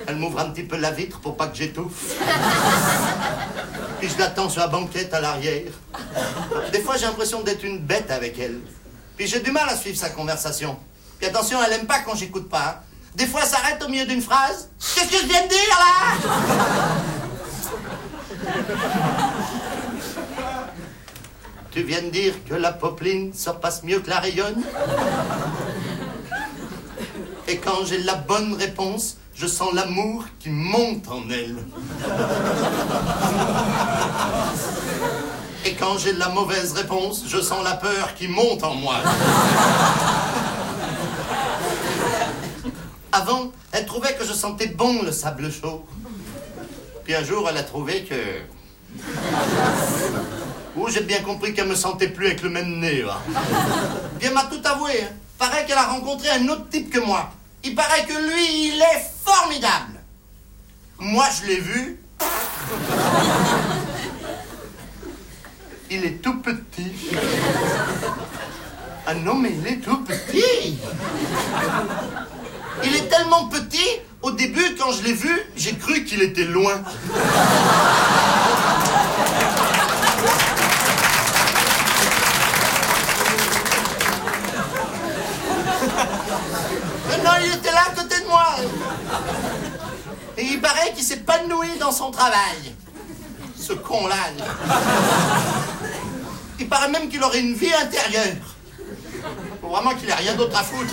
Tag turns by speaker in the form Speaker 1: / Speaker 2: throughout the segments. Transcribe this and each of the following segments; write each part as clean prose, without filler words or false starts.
Speaker 1: Elle m'ouvre un petit peu la vitre pour pas que j'étouffe. Puis je l'attends sur la banquette à l'arrière. Des fois, j'ai l'impression d'être une bête avec elle. Puis j'ai du mal à suivre sa conversation. Puis attention, elle aime pas quand j'écoute pas. Hein. Des fois, elle s'arrête au milieu d'une phrase. Qu'est-ce que je viens de dire, là? Tu viens de dire que la popeline se repasse mieux que la rayonne? Et quand j'ai la bonne réponse, je sens l'amour qui monte en elle. Et quand j'ai la mauvaise réponse, je sens la peur qui monte en moi. Avant, elle trouvait que je sentais bon le sable chaud. Puis un jour, elle a trouvé que... j'ai bien compris qu'elle me sentait plus avec le même nez, là. Puis elle m'a tout avoué. Hein. Paraît qu'elle a rencontré un autre type que moi. Il paraît que lui, il est formidable. Moi, je l'ai vu. Il est tout petit. Ah non, mais il est tout petit. Il est tellement petit, au début, quand je l'ai vu, j'ai cru qu'il était loin. Non, il était là à côté de moi. Et il paraît qu'il s'est épanoui dans son travail. Ce con-là. Il paraît même qu'il aurait une vie intérieure. Faut vraiment qu'il ait rien d'autre à foutre.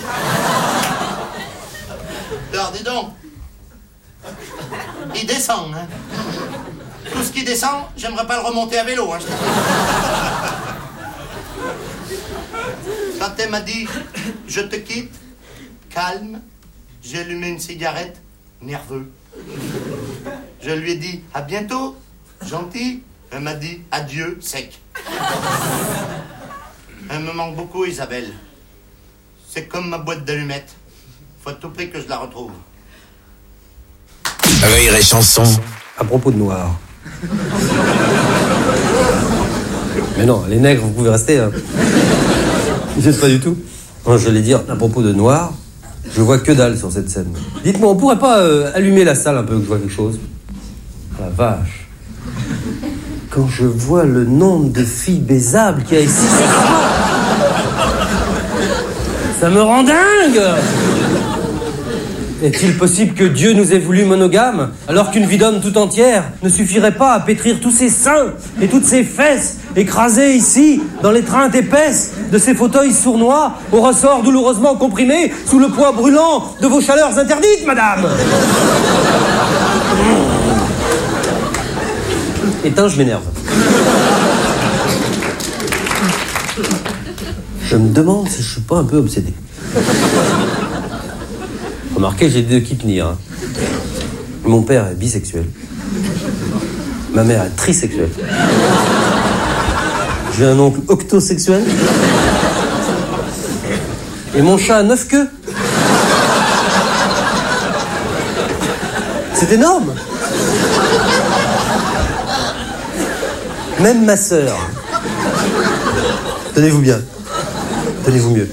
Speaker 1: Alors, dis donc. Il descend, hein. Tout ce qui descend, j'aimerais pas le remonter à vélo, hein. Quand elle m'a dit « Je te quitte », calme, j'ai allumé une cigarette, nerveux. Je lui ai dit « À bientôt, gentil ». Elle m'a dit « Adieu, sec ». Elle me manque beaucoup, Isabelle. C'est comme ma boîte d'allumettes. Faut à tout prix que je la retrouve.
Speaker 2: Rire et chanson.
Speaker 3: À propos de noir. Mais non, les nègres, vous pouvez rester. Hein. Vous n'êtes pas du tout. Non, j'allais dire, à propos de noir, je vois que dalle sur cette scène. Dites-moi, on pourrait pas allumer la salle un peu, que je vois quelque chose? La vache. Quand je vois le nombre de filles baisables qu'il y a ici, ça me rend dingue. Est-il possible que Dieu nous ait voulu monogames, alors qu'une vie d'homme tout entière ne suffirait pas à pétrir tous ces seins et toutes ces fesses écrasées ici, dans l'étreinte épaisse de ces fauteuils sournois, au ressort douloureusement comprimé sous le poids brûlant de vos chaleurs interdites, madame? Éteins, je m'énerve. Je me demande si je suis pas un peu obsédé. Remarquez, j'ai 2 kidneys. Hein. Mon père est bisexuel. Ma mère est trisexuelle. J'ai un oncle octosexuel. Et mon chat a 9 queues. C'est énorme. Même ma sœur. Tenez-vous bien. Tenez-vous mieux.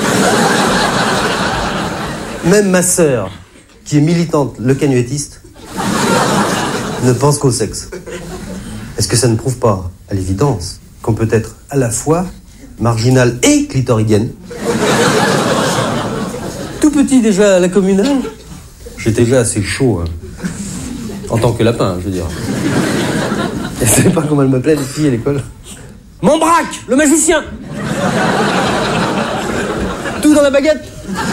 Speaker 3: Même ma sœur, qui est militante lecanuétiste, ne pense qu'au sexe. Est-ce que ça ne prouve pas, à l'évidence, qu'on peut être à la fois marginal et clitoridienne? Tout petit déjà à la communale, j'étais déjà assez chaud, hein. En tant que lapin, je veux dire. Et vous savez pas comment elle m'appelait, les filles à l'école? Mon braque, le magicien. Tout dans la baguette.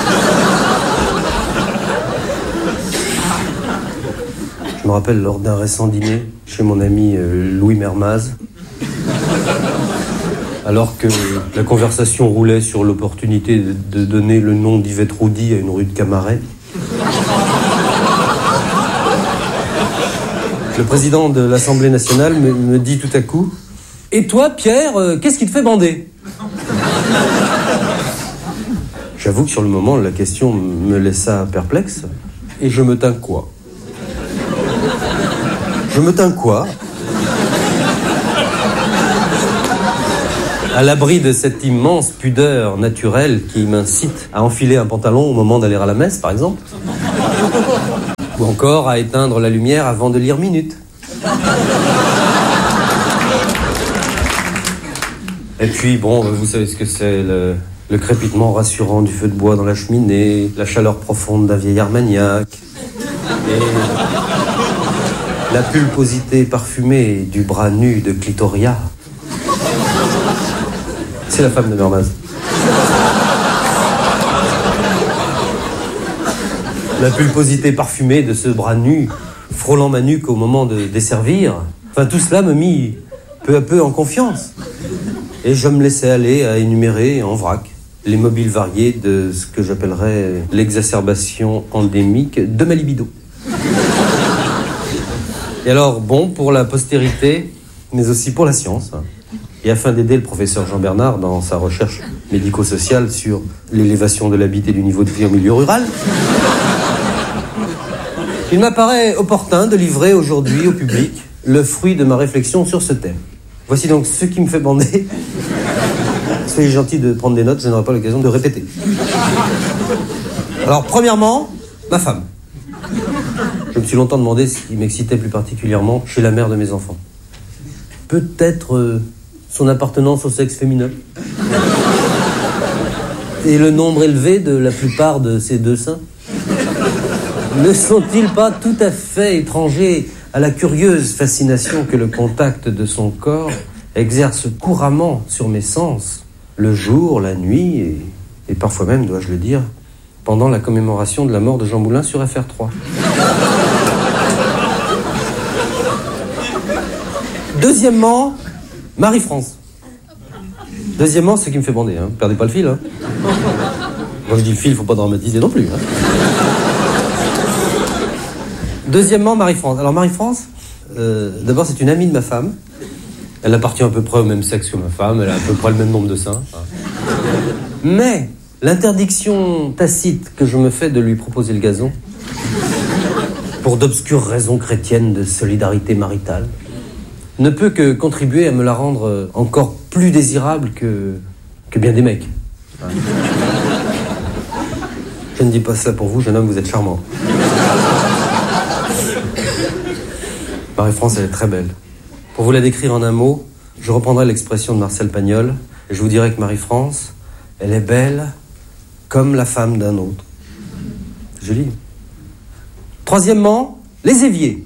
Speaker 3: Je me rappelle lors d'un récent dîner chez mon ami Louis Mermaz, alors que la conversation roulait sur l'opportunité de donner le nom d'Yvette Roudy à une rue de Camaret. Le président de l'Assemblée nationale me dit tout à coup « Et toi, Pierre, qu'est-ce qui te fait bander ?» J'avoue que sur le moment, la question me laissa perplexe. Et je me tins quoi? Je me tins quoi? À l'abri de cette immense pudeur naturelle qui m'incite à enfiler un pantalon au moment d'aller à la messe, par exemple. Ou encore à éteindre la lumière avant de lire Minute. Et puis, bon, vous savez ce que c'est, le crépitement rassurant du feu de bois dans la cheminée, la chaleur profonde d'un vieillard maniaque, et la pulposité parfumée du bras nu de Clitoria. C'est la femme de Mermaz. La pulposité parfumée de ce bras nu, frôlant ma nuque au moment de desservir. Enfin, tout cela me mit peu à peu en confiance. Et je me laissais aller à énumérer en vrac les mobiles variés de ce que j'appellerais l'exacerbation endémique de ma libido. Et alors, bon, pour la postérité, mais aussi pour la science, et afin d'aider le professeur Jean Bernard dans sa recherche médico-sociale sur l'élévation de l'habité du niveau de vie en milieu rural, il m'apparaît opportun de livrer aujourd'hui au public le fruit de ma réflexion sur ce thème. Voici donc ce qui me fait bander. Soyez gentils de prendre des notes, je n'aurai pas l'occasion de répéter. Alors, premièrement, ma femme. Je me suis longtemps demandé ce qui m'excitait plus particulièrement chez la mère de mes enfants. Peut-être son appartenance au sexe féminin. Et le nombre élevé de la plupart de ses deux seins. Ne sont-ils pas tout à fait étrangers à la curieuse fascination que le contact de son corps exerce couramment sur mes sens, le jour, la nuit, et parfois même, dois-je le dire, pendant la commémoration de la mort de Jean Moulin sur FR3. Deuxièmement, Marie-France. Deuxièmement, ce qui me fait bander, hein. Perdez pas le fil, hein. Quand je dis le fil, faut pas dramatiser non plus, hein. Deuxièmement, Marie-France. Alors Marie-France, d'abord c'est une amie de ma femme. Elle appartient à peu près au même sexe que ma femme, elle a à peu près le même nombre de seins. Mais l'interdiction tacite que je me fais de lui proposer le gazon, pour d'obscures raisons chrétiennes de solidarité maritale, ne peut que contribuer à me la rendre encore plus désirable que bien des mecs. Je ne dis pas cela pour vous, jeune homme, vous êtes charmant. Marie-France, elle est très belle. Pour vous la décrire en un mot, je reprendrai l'expression de Marcel Pagnol, et je vous dirai que Marie-France, elle est belle comme la femme d'un autre. Joli. Troisièmement, les éviers.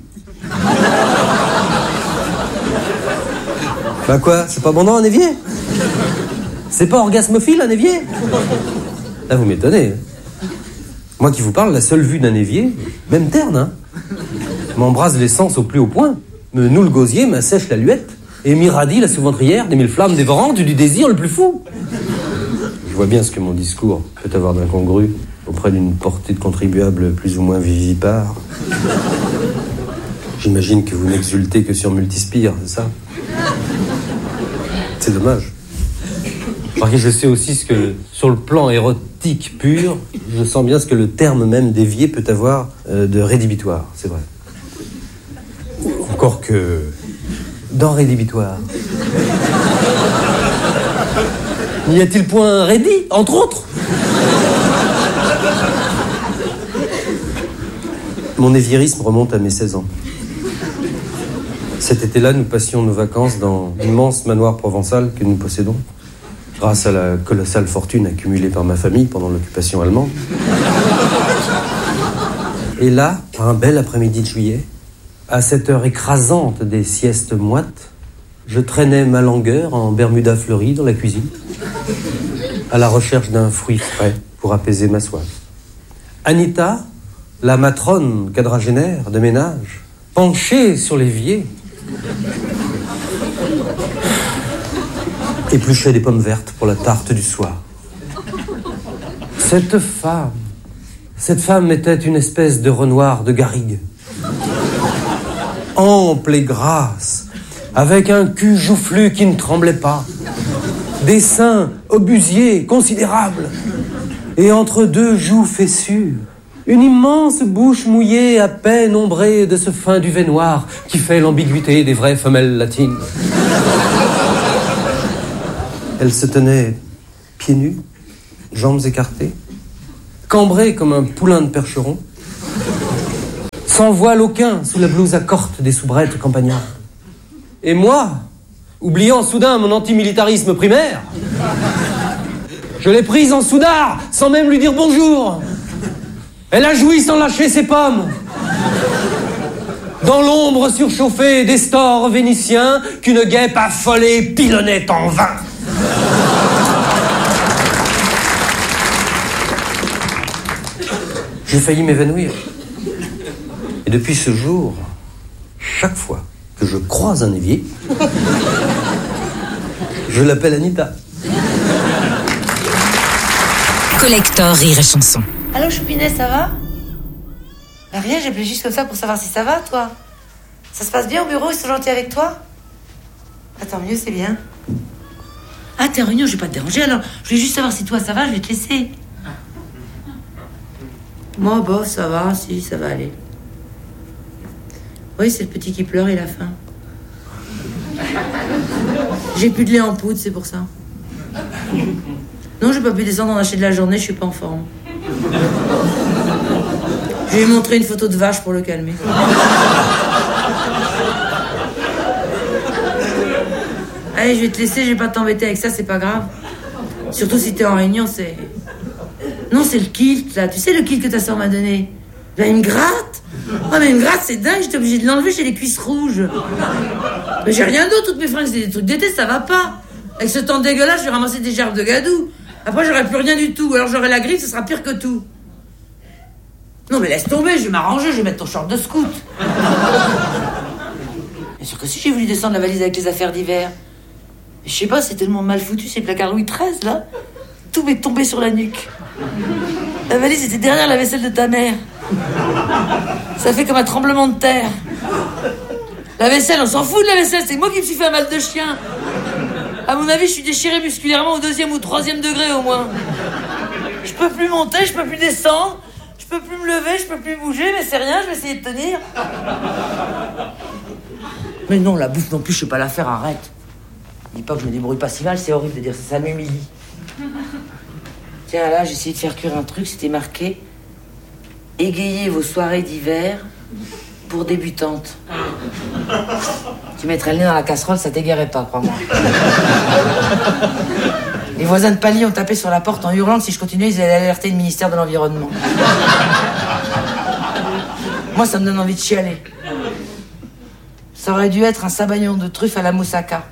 Speaker 3: Bah quoi, c'est pas abondant un évier? C'est pas orgasmophile un évier? Là, vous m'étonnez. Moi qui vous parle, la seule vue d'un évier, même terne, hein, m'embrase l'essence au plus haut point, me noue le gosier, m'assèche la luette, et m'irradie la sous-ventrière des mille flammes dévorantes du désir le plus fou. Je vois bien ce que mon discours peut avoir d'incongru auprès d'une portée de contribuables plus ou moins vivipare. J'imagine que vous n'exultez que sur Multispire, c'est ça? C'est dommage. Parce que je sais aussi ce que, sur le plan érotique pur, je sens bien ce que le terme même d'évier peut avoir de rédhibitoire, c'est vrai. Encore que dans rédhibitoire. N'y a-t-il point rédit, entre autres? Mon éviérisme remonte à mes 16 ans. Cet été-là, nous passions nos vacances dans l'immense manoir provençal que nous possédons, grâce à la colossale fortune accumulée par ma famille pendant l'occupation allemande. Et là, par un bel après-midi de juillet, à cette heure écrasante des siestes moites, je traînais ma langueur en Bermuda fleurie dans la cuisine, à la recherche d'un fruit frais pour apaiser ma soif. Anita, la matrone quadragénaire de ménage, penchée sur l'évier, épluchait des pommes vertes pour la tarte du soir. Cette femme était une espèce de Renoir de garrigue. Ample et grasse, avec un cul joufflu qui ne tremblait pas, des seins obusiers considérables, et entre deux joues fessures, une immense bouche mouillée à peine ombrée de ce fin duvet noir qui fait l'ambiguïté des vraies femelles latines. Elle se tenait pieds nus, jambes écartées, cambrée comme un poulain de percheron, sans voile aucun, sous la blouse à corte des soubrettes campagnardes. Et moi, oubliant soudain mon antimilitarisme primaire, je l'ai prise en soudard, sans même lui dire bonjour. Elle a joui sans lâcher ses pommes. Dans l'ombre surchauffée des stores vénitiens qu'une guêpe affolée pilonnait en vain. J'ai failli m'évanouir. Et depuis ce jour, chaque fois que je croise un évier, je l'appelle Anita.
Speaker 2: Collector Rire et Chanson.
Speaker 4: Allô Choupinet, ça va? Bah rien, j'appelais juste comme ça pour savoir si ça va, toi. Ça se passe bien au bureau, ils sont gentils avec toi? Attends, mieux, c'est bien. Ah, t'es en réunion, je vais pas te déranger, alors je voulais juste savoir si toi ça va, je vais te laisser. Moi, bof, ça va, si, ça va aller. Oui, c'est le petit qui pleure, il a faim. J'ai plus de lait en poudre, c'est pour ça. Non, j'ai pas pu descendre en acheter de la journée, je suis pas en forme. Je vais lui montrer une photo de vache pour le calmer. Allez, je vais te laisser, je vais pas t'embêter avec ça, c'est pas grave. Surtout si t'es en réunion, c'est... Non, c'est le kilt, là. Tu sais, le kilt que ta soeur m'a donné? Là, il me gratte. Oh, mais il me gratte, c'est dingue, j'étais obligée de l'enlever, j'ai les cuisses rouges. Mais j'ai rien d'autre, toutes mes fringues, c'est des trucs d'été, ça va pas. Avec ce temps dégueulasse, je vais ramasser des gerbes de gadou. Après, j'aurai plus rien du tout. Alors, j'aurai la grippe, ce sera pire que tout. Non, mais laisse tomber, je vais m'arranger, je vais mettre ton short de scout. Bien sûr que si j'ai voulu descendre la valise avec les affaires d'hiver. Je sais pas, c'est tellement mal foutu, ces placards Louis XIII, là. Tout m'est tombé sur la nuque. La valise était derrière la vaisselle de ta mère. Ça fait comme un tremblement de terre. La vaisselle, on s'en fout de la vaisselle, c'est moi qui me suis fait un mal de chien. À mon avis, je suis déchiré musculairement au 2e ou 3e degré, au moins. Je peux plus monter, je peux plus descendre. Je peux plus me lever, je peux plus bouger, mais c'est rien, je vais essayer de tenir. Mais non, la bouffe non plus, je sais pas la faire, arrête. Dis pas que je me débrouille pas si mal, c'est horrible de dire ça, ça m'humilie. Tiens, là, j'ai essayé de faire cuire un truc, c'était marqué « Égayez vos soirées d'hiver pour débutantes ». Tu mettrais le nez dans la casserole, ça t'égayerait pas, crois-moi. Les voisins de palier ont tapé sur la porte en hurlant que si je continuais, ils allaient alerter le ministère de l'Environnement. Moi, ça me donne envie de chialer. Ça aurait dû être un sabayon de truffes à la moussaka.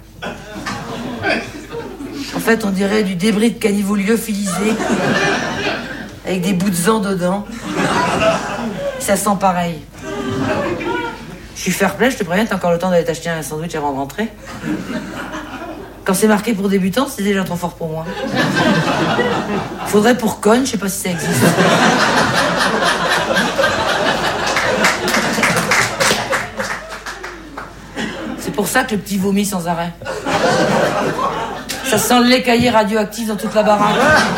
Speaker 4: En fait, on dirait du débris de caniveau lyophilisé avec des bouts de vent dedans. Ça sent pareil. Je suis fair play, je te préviens, t'as encore le temps d'aller t'acheter un sandwich avant de rentrer. Quand c'est marqué pour débutants, c'est déjà trop fort pour moi. Faudrait pour conne, je sais pas si ça existe. C'est pour ça que le petit vomit sans arrêt. Ça sent le lait caillé radioactif dans toute la baraque.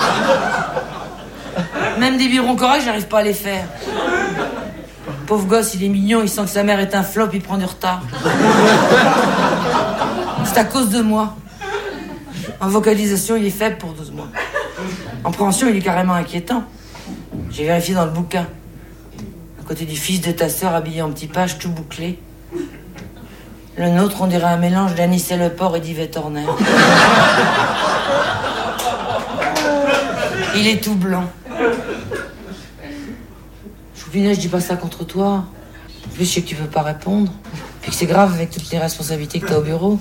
Speaker 4: Même des biberons corrects, j'arrive pas à les faire. Pauvre gosse, il est mignon, il sent que sa mère est un flop, il prend du retard. C'est à cause de moi. En vocalisation, il est faible pour 12 mois. En préhension, il est carrément inquiétant. J'ai vérifié dans le bouquin. À côté du fils de ta sœur, habillé en petit page, tout bouclé. Le nôtre, on dirait un mélange d'Anicet Leport et d'Yvette Horner. Il est tout blanc. Choupinet, je dis pas ça contre toi. En plus, je sais que tu peux pas répondre. Puis que c'est grave avec toutes les responsabilités que t'as au bureau.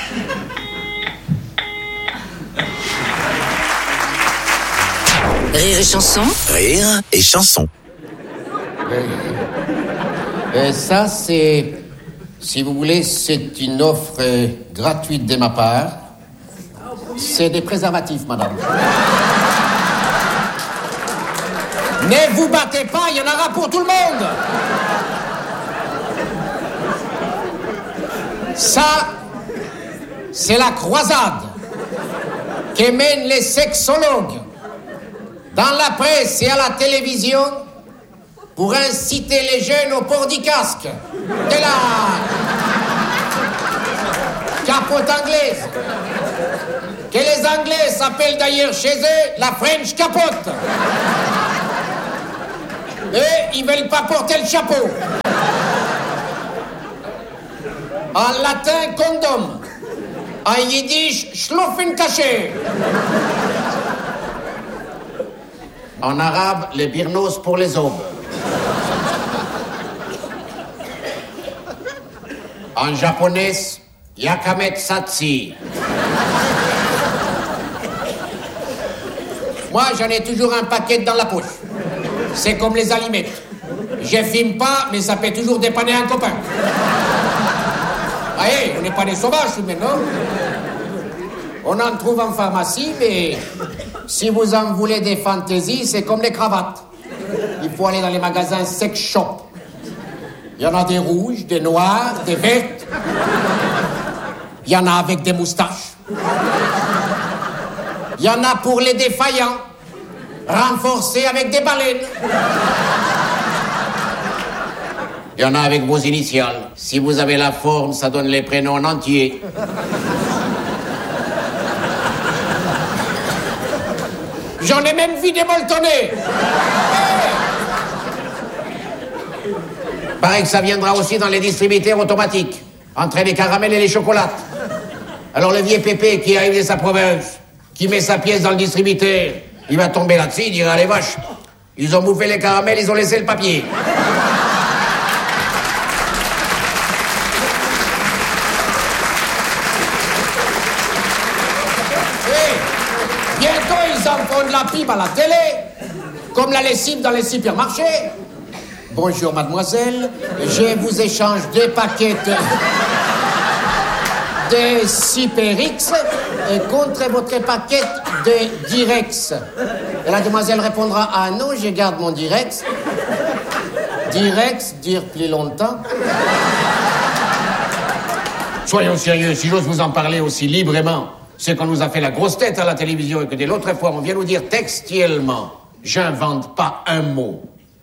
Speaker 2: Rire et Chanson.
Speaker 5: Rire et Chanson.
Speaker 6: Ça, c'est... Si vous voulez, c'est une offre gratuite de ma part. C'est des préservatifs, madame. Ne vous battez pas, il y en aura pour tout le monde. Ça, c'est la croisade que mènent les sexologues dans la presse et à la télévision pour inciter les jeunes au port du casque, de la capote anglaise, que les Anglais s'appellent d'ailleurs chez eux la French capote. Eux, ils veulent pas porter le chapeau. En latin, condom. En yiddish, schluffenkaché. En arabe, les birnos pour les aubes. En japonais, yakamet satsi. Moi, j'en ai toujours un paquet dans la poche. C'est comme les allumettes. Je fume pas, mais ça peut toujours dépanner un copain. Allez, on n'est pas des sauvages, maintenant. On en trouve en pharmacie, mais si vous en voulez des fantaisies, c'est comme les cravates. Il faut aller dans les magasins sex shop. Il y en a des rouges, des noirs, des vertes. Il y en a avec des moustaches. Il y en a pour les défaillants, renforcés avec des baleines. Il y en a avec vos initiales. Si vous avez la forme, ça donne les prénoms en entier. J'en ai même vu des molletonnés. Pareil que ça viendra aussi dans les distributeurs automatiques, entre les caramels et les chocolats. Alors le vieux pépé qui arrive de sa province, qui met sa pièce dans le distributeur, il va tomber là-dessus, il dira, les vaches, ils ont bouffé les caramels, ils ont laissé le papier. Et bientôt, ils en font de la pipe à la télé, comme la lessive dans les supermarchés. Bonjour, mademoiselle, je vous échange 2 paquets de Cyperix contre votre paquet de Direx. Et la demoiselle répondra, ah non, je garde mon Direx. Direx, dire plus longtemps. Soyons sérieux, si j'ose vous en parler aussi librement, c'est qu'on nous a fait la grosse tête à la télévision et que dès l'autre fois, on vient nous dire textuellement, j'invente pas un mot.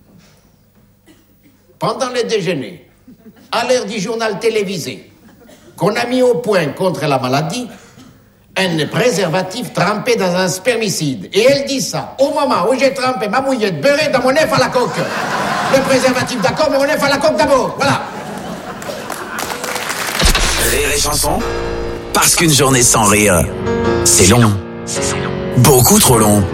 Speaker 6: Pendant le déjeuner, à l'heure du journal télévisé, qu'on a mis au point contre la maladie, un préservatif trempé dans un spermicide. Et elle dit ça au moment où j'ai trempé ma bouillette beurrée dans mon œuf à la coque. Le préservatif d'accord, mais mon œuf à la coque d'abord. Voilà.
Speaker 5: Rire et chanson, parce qu'une journée sans rire, c'est long. Beaucoup trop long.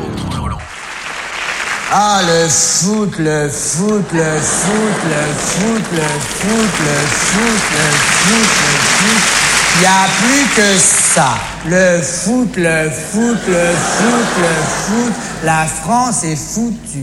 Speaker 7: Ah, le foot, le foot, le foot, le foot, le foot, le foot, le foot, le foot. Il n'y a plus que ça. Le foot, le foot, le foot, le foot. La France est foutue.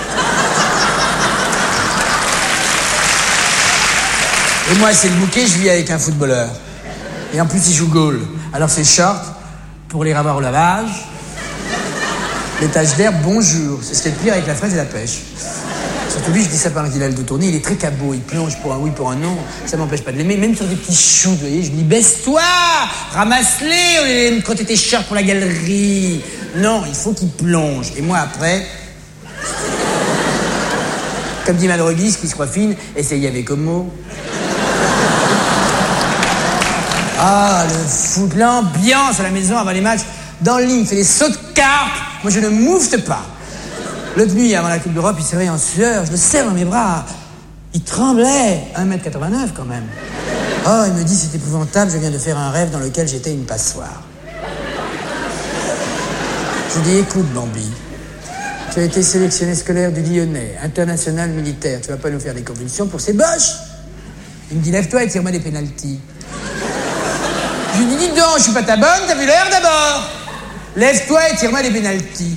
Speaker 7: Et moi, c'est le bouquet, je vis avec un footballeur. Et en plus, il joue goal. Alors, c'est short pour les ravoir au lavage. Les taches d'herbe, bonjour. C'est ce qu'il y a de pire avec la fraise et la pêche. Surtout lui, je dis ça pendant qu'il a le dos tourné, il est très cabot, il plonge pour un oui, pour un non. Ça m'empêche pas de l'aimer, même sur des petits choux, vous voyez. Je me dis, baisse-toi, ramasse-les au lieu de me crotter tes shorts pour la galerie. Non, il faut qu'il plonge. Et moi, après, comme dit ma droguiste qui se croit fine, essayez avec comme mot. Ah, le foot, l'ambiance à la maison avant les matchs. Dans le lit, il fait des sauts de carpe. Moi, je ne moufte pas. L'autre nuit, avant la Coupe d'Europe, il se réveille en sueur. Je le serre dans mes bras. Il tremblait. 1m89 quand même. Oh, il me dit, c'est épouvantable, je viens de faire un rêve dans lequel j'étais une passoire. Je lui dis, écoute, Bambi, tu as été sélectionné scolaire du Lyonnais, international militaire. Tu vas pas nous faire des convulsions pour ces boches. Il me dit, lève-toi et tire-moi des pénaltys. Je lui dis, dis donc, je suis pas ta bonne, t'as vu l'heure d'abord. Lève-toi et tire-moi des pénaltys.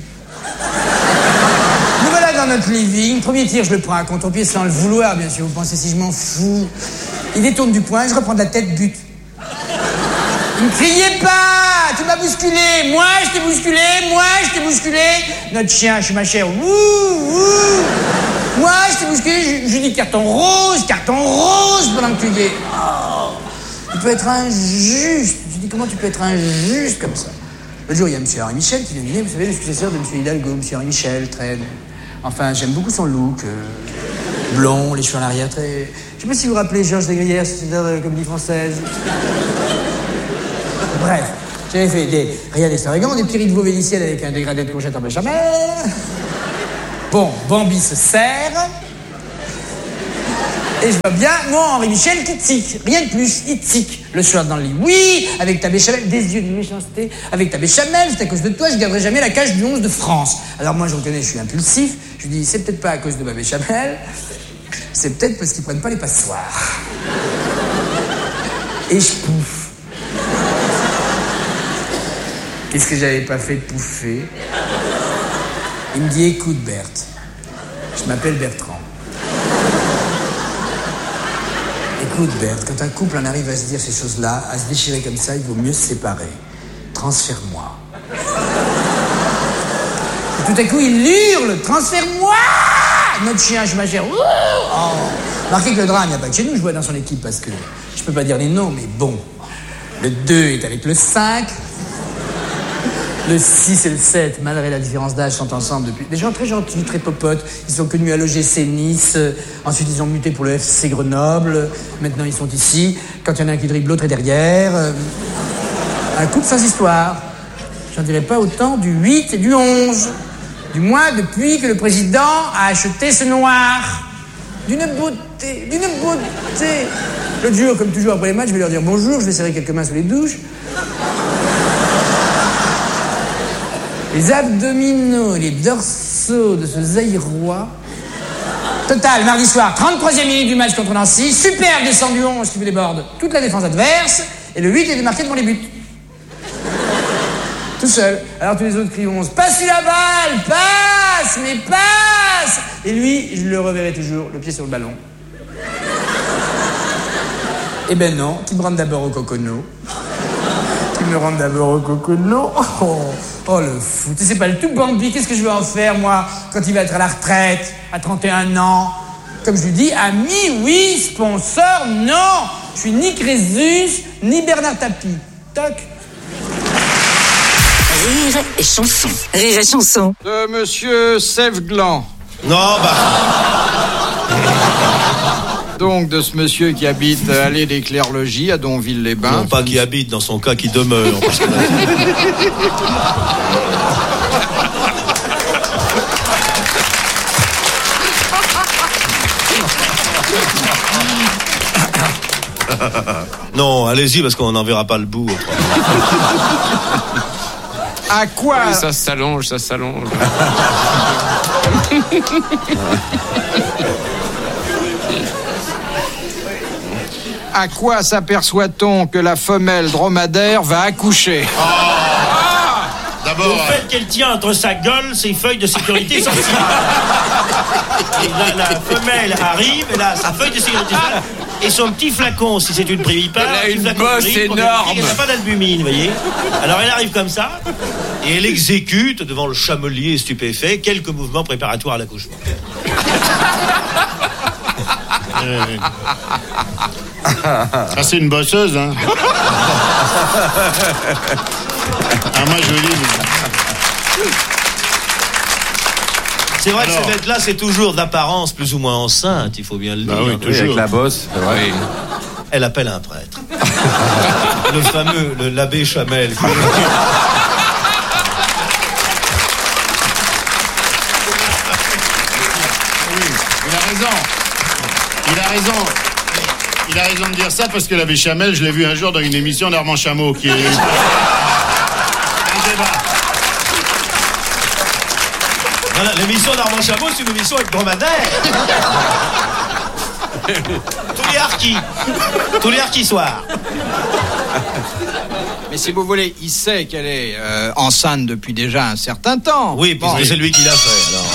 Speaker 7: Nous voilà dans notre living. Premier tir, je le prends à contre-pied sans le vouloir, bien sûr. Vous pensez si je m'en fous. Il détourne du poing, je reprends de la tête, but. Il me criait pas, tu m'as bousculé. Moi, je t'ai bousculé, moi, je t'ai bousculé. Notre chien, je suis ma chère. Ouh, ouh. Moi, je t'ai bousculé, je lui dis carton rose pendant que tu dis. Oh, tu peux être injuste. Je dis, comment tu peux être injuste comme ça? L'autre jour, il y a M. Henri Michel qui vient dîner, vous savez, le successeur de M. Hidalgo, M. Henri Michel, très... Enfin, j'aime beaucoup son look, blond, les cheveux en arrière, très... Je sais pas si vous vous rappelez Georges Desgrières, successeur de la Comédie Française. Bref, j'avais fait rien d'extravagant, des petits riz de veau vénitienne avec un dégradé de courgette en béchamel. Bon, Bambi se serre. Et je vois bien, moi, Henri Michel, qui tique. Rien de plus, il tique. Le soir dans le lit, oui, avec ta béchamel, des yeux de méchanceté. Avec ta béchamel, c'est à cause de toi, je garderai jamais la cage du 11 de France. Alors moi, je reconnais, je suis impulsif. Je lui dis, c'est peut-être pas à cause de ma béchamel, c'est peut-être parce qu'ils prennent pas les passoires. Et je pouffe. Qu'est-ce que j'avais pas fait de pouffer? Il me dit, écoute, Berthe, je m'appelle Bertrand. Écoute, Berthe, quand un couple en arrive à se dire ces choses-là, à se déchirer comme ça, il vaut mieux se séparer. Transfère-moi. Et tout à coup, il hurle, transfère-moi! Notre chien, je m'agère. Oh. Marquez que le drame, il n'y a pas que chez nous, je vois dans son équipe, parce que je peux pas dire les noms, mais bon. Le 2 est avec le 5. Le 6 et le 7, malgré la différence d'âge, sont ensemble depuis... Des gens très gentils, très popotes. Ils sont connus à l'OGC Nice. Ensuite, ils ont muté pour le FC Grenoble. Maintenant, ils sont ici. Quand il y en a un qui dribble, l'autre est derrière. Un couple sans histoire. J'en dirais pas autant du 8 et du 11. Du moins, depuis que le président a acheté ce noir. D'une beauté, d'une beauté. L'autre jour, comme toujours après les matchs, je vais leur dire bonjour, je vais serrer quelques mains sous les douches. Les abdominaux et les dorsaux de ce Zaïrois. Total, mardi soir, 33e minute du match contre Nancy. Super descendu 11 qui vous déborde toute la défense adverse. Et le 8 est démarqué devant les buts. Tout seul. Alors tous les autres crient 11. Passe-lui la balle! Passe! Mais passe! Et lui, je le reverrai toujours, le pied sur le ballon. Eh ben non, qu'il me rende d'abord au cocono. Qu'il me rende d'abord au cocono. Oh, le fou. Tu sais, c'est pas le tout Bambi. Qu'est-ce que je vais en faire, moi, quand il va être à la retraite, à 31 ans? Comme je lui dis, ami, oui, sponsor, non. Je suis ni Crésus, ni Bernard Tapie. Toc.
Speaker 2: Rire et chanson. Rire et chanson.
Speaker 8: De Monsieur Sèvres-Gland.
Speaker 9: Non, bah...
Speaker 8: Donc, de ce monsieur qui habite allée des Clercs-Logis à Donville-les-Bains.
Speaker 9: Non, pas qui habite, dans son cas, qui demeure. Parce que... Non, allez-y, parce qu'on n'en verra pas le bout.
Speaker 8: À quoi?
Speaker 10: Oui, ça s'allonge, ça s'allonge.
Speaker 8: À quoi s'aperçoit-on que la femelle dromadaire va accoucher?
Speaker 9: D'abord...
Speaker 11: Au fait qu'elle tient entre sa gueule ses feuilles de sécurité sociale. Et la femelle arrive, elle a sa feuille de sécurité sociale et son petit flacon, si c'est une privipare.
Speaker 10: Elle a une bosse énorme.
Speaker 11: Elle n'a pas d'albumine, vous voyez. Alors elle arrive comme ça.
Speaker 9: Et elle exécute, devant le chamelier stupéfait, quelques mouvements préparatoires à l'accouchement.
Speaker 12: Ah, c'est une bosseuse, hein. Ah, moi, je le dis.
Speaker 9: C'est vrai que ces bêtes-là, c'est toujours d'apparence plus ou moins enceinte, il faut bien le dire.
Speaker 12: Bah oui, toujours.
Speaker 10: Avec la bosse, c'est vrai.
Speaker 9: Oui. Elle appelle un prêtre. Le fameux, l'abbé Chamel.
Speaker 12: Il a raison de dire ça parce que la béchamel, je l'ai vu un jour dans une émission d'Armand Chameau qui est... Un débat.
Speaker 9: Voilà, l'émission d'Armand Chameau, c'est une émission avec dromadaire. Tous les harkis soirs.
Speaker 8: Mais si vous voulez, il sait qu'elle est enceinte depuis déjà un certain temps.
Speaker 9: Oui, puisque c'est lui qui l'a fait, alors.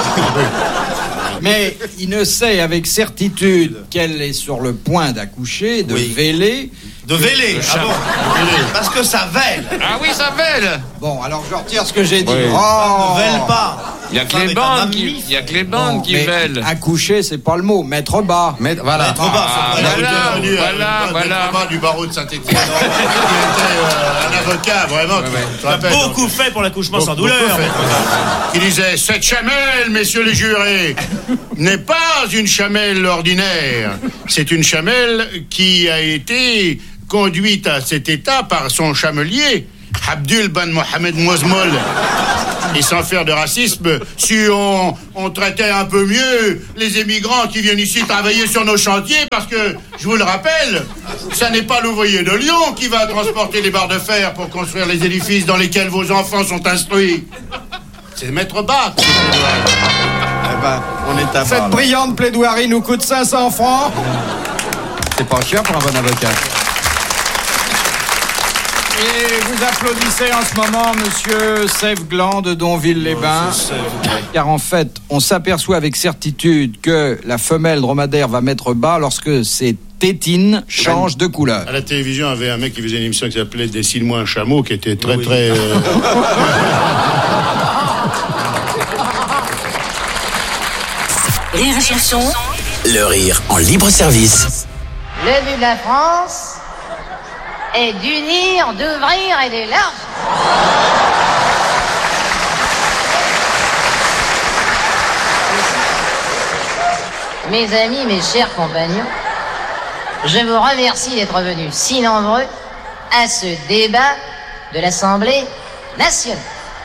Speaker 8: Mais il ne sait avec certitude qu'elle est sur le point d'accoucher, de véler.
Speaker 9: De véler, ah bon? Parce que ça vèle.
Speaker 10: Ah oui, ça vèle.
Speaker 8: Bon, alors je retire ce que j'ai dit.
Speaker 10: Oui.
Speaker 8: Oh,
Speaker 9: Ne vèle pas.
Speaker 10: Il y a que les bandes qui vèlent.
Speaker 8: Accoucher, c'est pas le mot. Mettre bas.
Speaker 10: Voilà.
Speaker 9: Trop bas, c'est vrai.
Speaker 10: Voilà.
Speaker 12: Du barreau de Saint-Étienne. Qui était un avocat, vraiment.
Speaker 11: Tu as beaucoup fait pour l'accouchement sans douleur.
Speaker 12: Qui disait, cette chamelle, messieurs les jurés, n'est pas une chamelle ordinaire. C'est une chamelle qui a été conduite à cet état par son chamelier Abdul Ben Mohamed Mouzmoul. Et sans faire de racisme, si on traitait un peu mieux les émigrants qui viennent ici travailler sur nos chantiers, parce que, je vous le rappelle, ça n'est pas l'ouvrier de Lyon qui va transporter les barres de fer pour construire les édifices dans lesquels vos enfants sont instruits. C'est Maître Bach.
Speaker 8: Eh ben,
Speaker 12: on est à
Speaker 8: cette brillante plaidoirie nous coûte 500 francs. C'est pas cher pour un bon avocat. Et vous applaudissez en ce moment Monsieur Sève Gland de Donville-les-Bains, car en fait, on s'aperçoit avec certitude que la femelle dromadaire va mettre bas lorsque ses tétines changent de couleur.
Speaker 12: À la télévision, il y avait un mec qui faisait une émission qui s'appelait Dessine-moi un chameau, qui était très
Speaker 2: Rire et chanson.
Speaker 5: Le rire en libre service.
Speaker 13: Le but de la France est d'unir, d'ouvrir et d'élargir. Mes amis, mes chers compagnons, je vous remercie d'être venus si nombreux à ce débat de l'Assemblée nationale.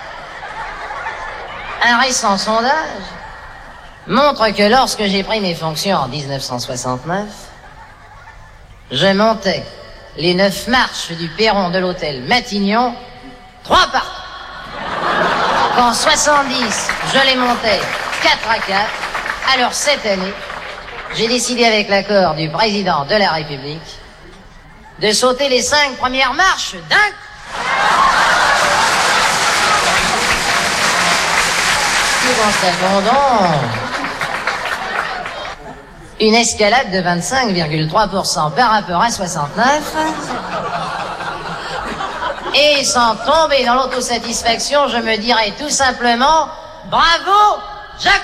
Speaker 13: Un récent sondage montre que lorsque j'ai pris mes fonctions en 1969, je montais les 9 marches du perron de l'hôtel Matignon 3 par 3. Qu'en 70, je les montais 4 à 4. Alors cette année, j'ai décidé avec l'accord du président de la République de sauter les 5 premières marches d'un coup. Nous constatons donc une escalade de 25,3% par rapport à 69. Et sans tomber dans l'autosatisfaction, je me dirais tout simplement bravo, Jacques.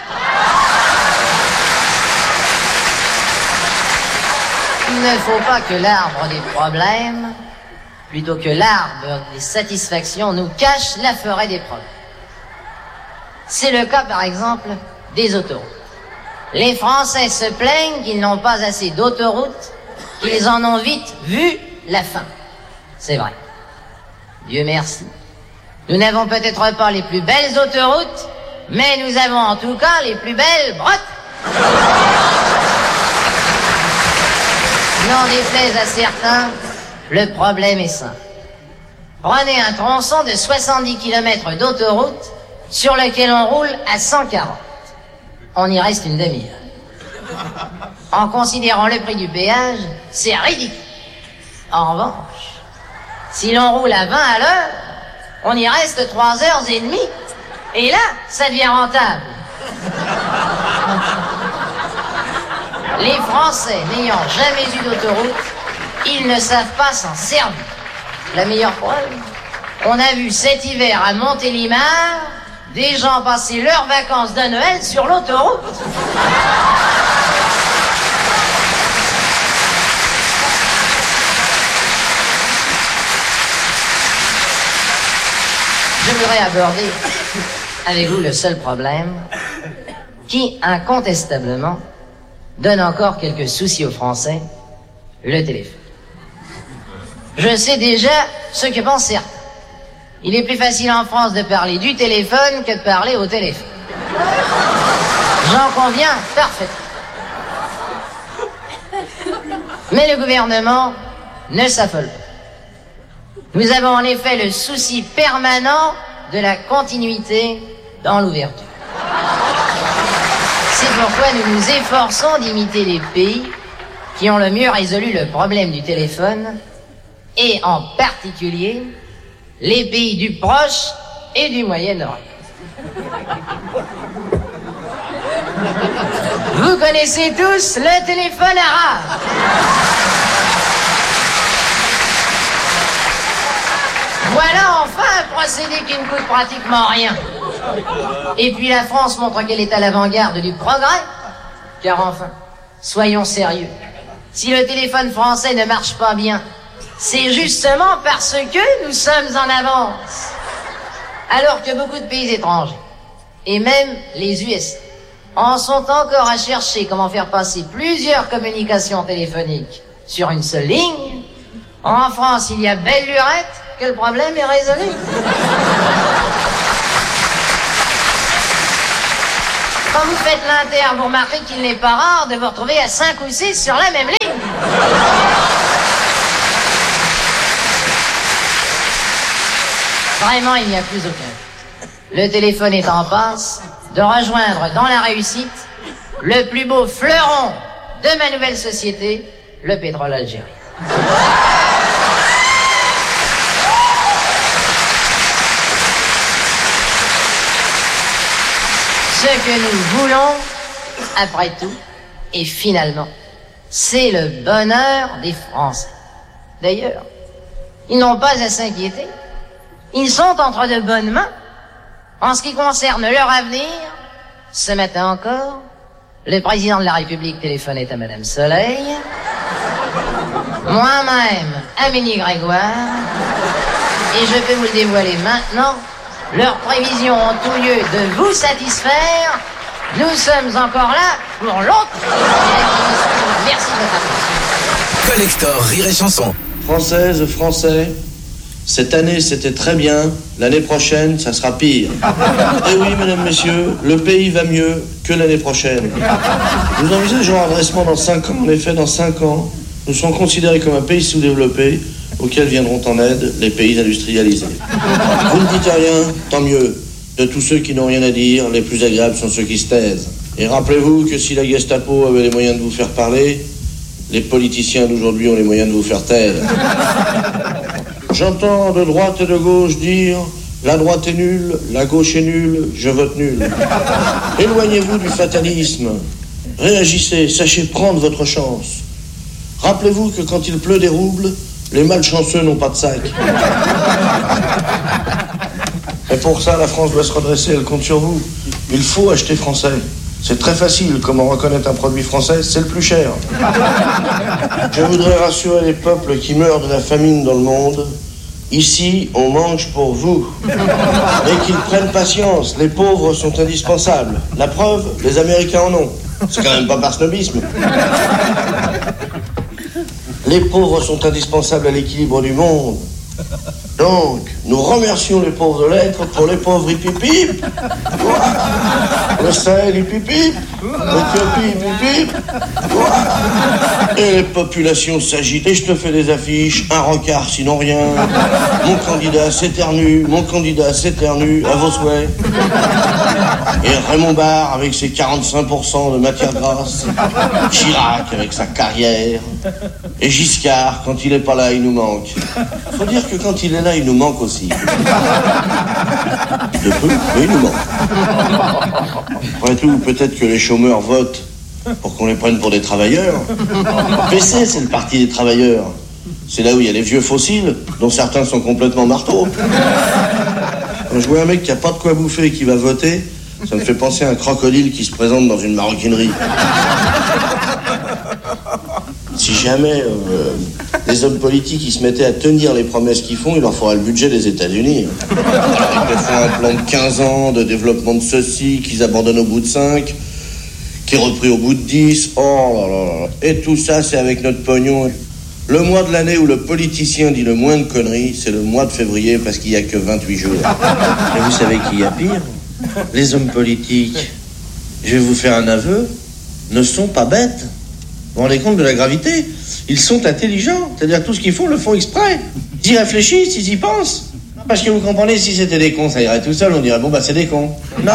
Speaker 13: Il ne faut pas que l'arbre des problèmes, plutôt que l'arbre des satisfactions, nous cache la forêt des problèmes. C'est le cas, par exemple, des autoroutes. Les Français se plaignent qu'ils n'ont pas assez d'autoroutes, qu'ils en ont vite vu la fin. C'est vrai. Dieu merci. Nous n'avons peut-être pas les plus belles autoroutes, mais nous avons en tout cas les plus belles brottes. N'en déplaise à certains, le problème est simple. Prenez un tronçon de 70 km d'autoroute sur lequel on roule à 140. On y reste une demi-heure. En considérant le prix du péage, c'est ridicule. En revanche, si l'on roule à 20 à l'heure, on y reste 3h30. Et là, ça devient rentable. Les Français n'ayant jamais eu d'autoroute, ils ne savent pas s'en servir. La meilleure preuve, on a vu cet hiver à Montélimar des gens passer leurs vacances de Noël sur l'autoroute. Je voudrais aborder avec vous le seul problème qui, incontestablement, donne encore quelques soucis aux Français, le téléphone. Je sais déjà ce que pensent certains. Il est plus facile en France de parler du téléphone que de parler au téléphone. J'en conviens parfaitement. Mais le gouvernement ne s'affole pas. Nous avons en effet le souci permanent de la continuité dans l'ouverture. C'est pourquoi nous nous efforçons d'imiter les pays qui ont le mieux résolu le problème du téléphone, et en particulier les pays du Proche et du Moyen-Orient. Vous connaissez tous le téléphone arabe. Voilà enfin un procédé qui ne coûte pratiquement rien. Et puis la France montre qu'elle est à l'avant-garde du progrès. Car enfin, soyons sérieux. Si le téléphone français ne marche pas bien, c'est justement parce que nous sommes en avance. Alors que beaucoup de pays étrangers, et même les USA, en sont encore à chercher comment faire passer plusieurs communications téléphoniques sur une seule ligne. En France, il y a belle lurette, que le problème est résolu. Quand vous faites l'inter, vous remarquez qu'il n'est pas rare de vous retrouver à 5 ou 6 sur la même ligne. Vraiment, il n'y a plus aucun. Le téléphone est en passe de rejoindre dans la réussite le plus beau fleuron de ma nouvelle société, le pétrole algérien. Ce que nous voulons, après tout, et finalement, c'est le bonheur des Français. D'ailleurs, ils n'ont pas à s'inquiéter. Ils sont entre de bonnes mains. En ce qui concerne leur avenir, ce matin encore, le président de la République téléphonait à Madame Soleil, moi-même à Ménie Grégoire, et je peux vous le dévoiler maintenant, leurs prévisions ont tout lieu de vous satisfaire. Nous sommes encore là pour l'autre. Merci de votre attention.
Speaker 5: Collector Rire et Chanson.
Speaker 14: Françaises, Français, cette année c'était très bien, l'année prochaine ça sera pire. Et oui, mesdames, messieurs, le pays va mieux que l'année prochaine. Nous envisageons un redressement dans 5 ans. En effet, dans 5 ans, nous serons considérés comme un pays sous-développé auquel viendront en aide les pays industrialisés. Vous ne dites rien, tant mieux. De tous ceux qui n'ont rien à dire, les plus agréables sont ceux qui se taisent. Et rappelez-vous que si la Gestapo avait les moyens de vous faire parler, les politiciens d'aujourd'hui ont les moyens de vous faire taire. J'entends de droite et de gauche dire « la droite est nulle, la gauche est nulle, je vote nul ». Éloignez-vous du fatalisme. Réagissez, sachez prendre votre chance. Rappelez-vous que quand il pleut des roubles, les malchanceux n'ont pas de sac. Et pour ça, la France doit se redresser, elle compte sur vous. Il faut acheter français. C'est très facile, comment reconnaître un produit français, c'est le plus cher. Je voudrais rassurer les peuples qui meurent de la famine dans le monde. Ici, on mange pour vous. Et qu'ils prennent patience, les pauvres sont indispensables. La preuve, les Américains en ont. C'est quand même pas par snobisme. Les pauvres sont indispensables à l'équilibre du monde. Donc, nous remercions les pauvres de l'être pour les pauvres hipipip. Le Sahel hipipip. L'Éthiopie hipipip. Et les populations s'agitent. Et je te fais des affiches, un rencard sinon rien. Mon candidat s'éternue, à vos souhaits. Et Raymond Barre avec ses 45% de matière grasse. Chirac avec sa carrière. Et Giscard, quand il est pas là, il nous manque. Faut dire que quand il est là, il nous manque aussi. De peu, mais il nous manque. Après tout, peut-être que les chômeurs votent pour qu'on les prenne pour des travailleurs. PC, c'est le parti des travailleurs. C'est là où il y a les vieux fossiles, dont certains sont complètement marteaux. Quand je vois un mec qui a pas de quoi bouffer et qui va voter, ça me fait penser à un crocodile qui se présente dans une maroquinerie. Si jamais les hommes politiques ils se mettaient à tenir les promesses qu'ils font, il leur faudra le budget des États-Unis. Alors, ils font un plan de 15 ans de développement de ceci, qu'ils abandonnent au bout de 5, qui est repris au bout de 10. Oh là là là. Et tout ça, c'est avec notre pognon. Le mois de l'année où le politicien dit le moins de conneries, c'est le mois de février parce qu'il n'y a que 28 jours. Et vous savez qui y a pire ? Les hommes politiques, je vais vous faire un aveu, ne sont pas bêtes. Vous vous rendez compte de la gravité ? Ils sont intelligents, c'est-à-dire tout ce qu'ils font, le font exprès. Ils y réfléchissent, ils y pensent. Parce que vous comprenez, si c'était des cons, ça irait tout seul, on dirait, bon bah c'est des cons. Non.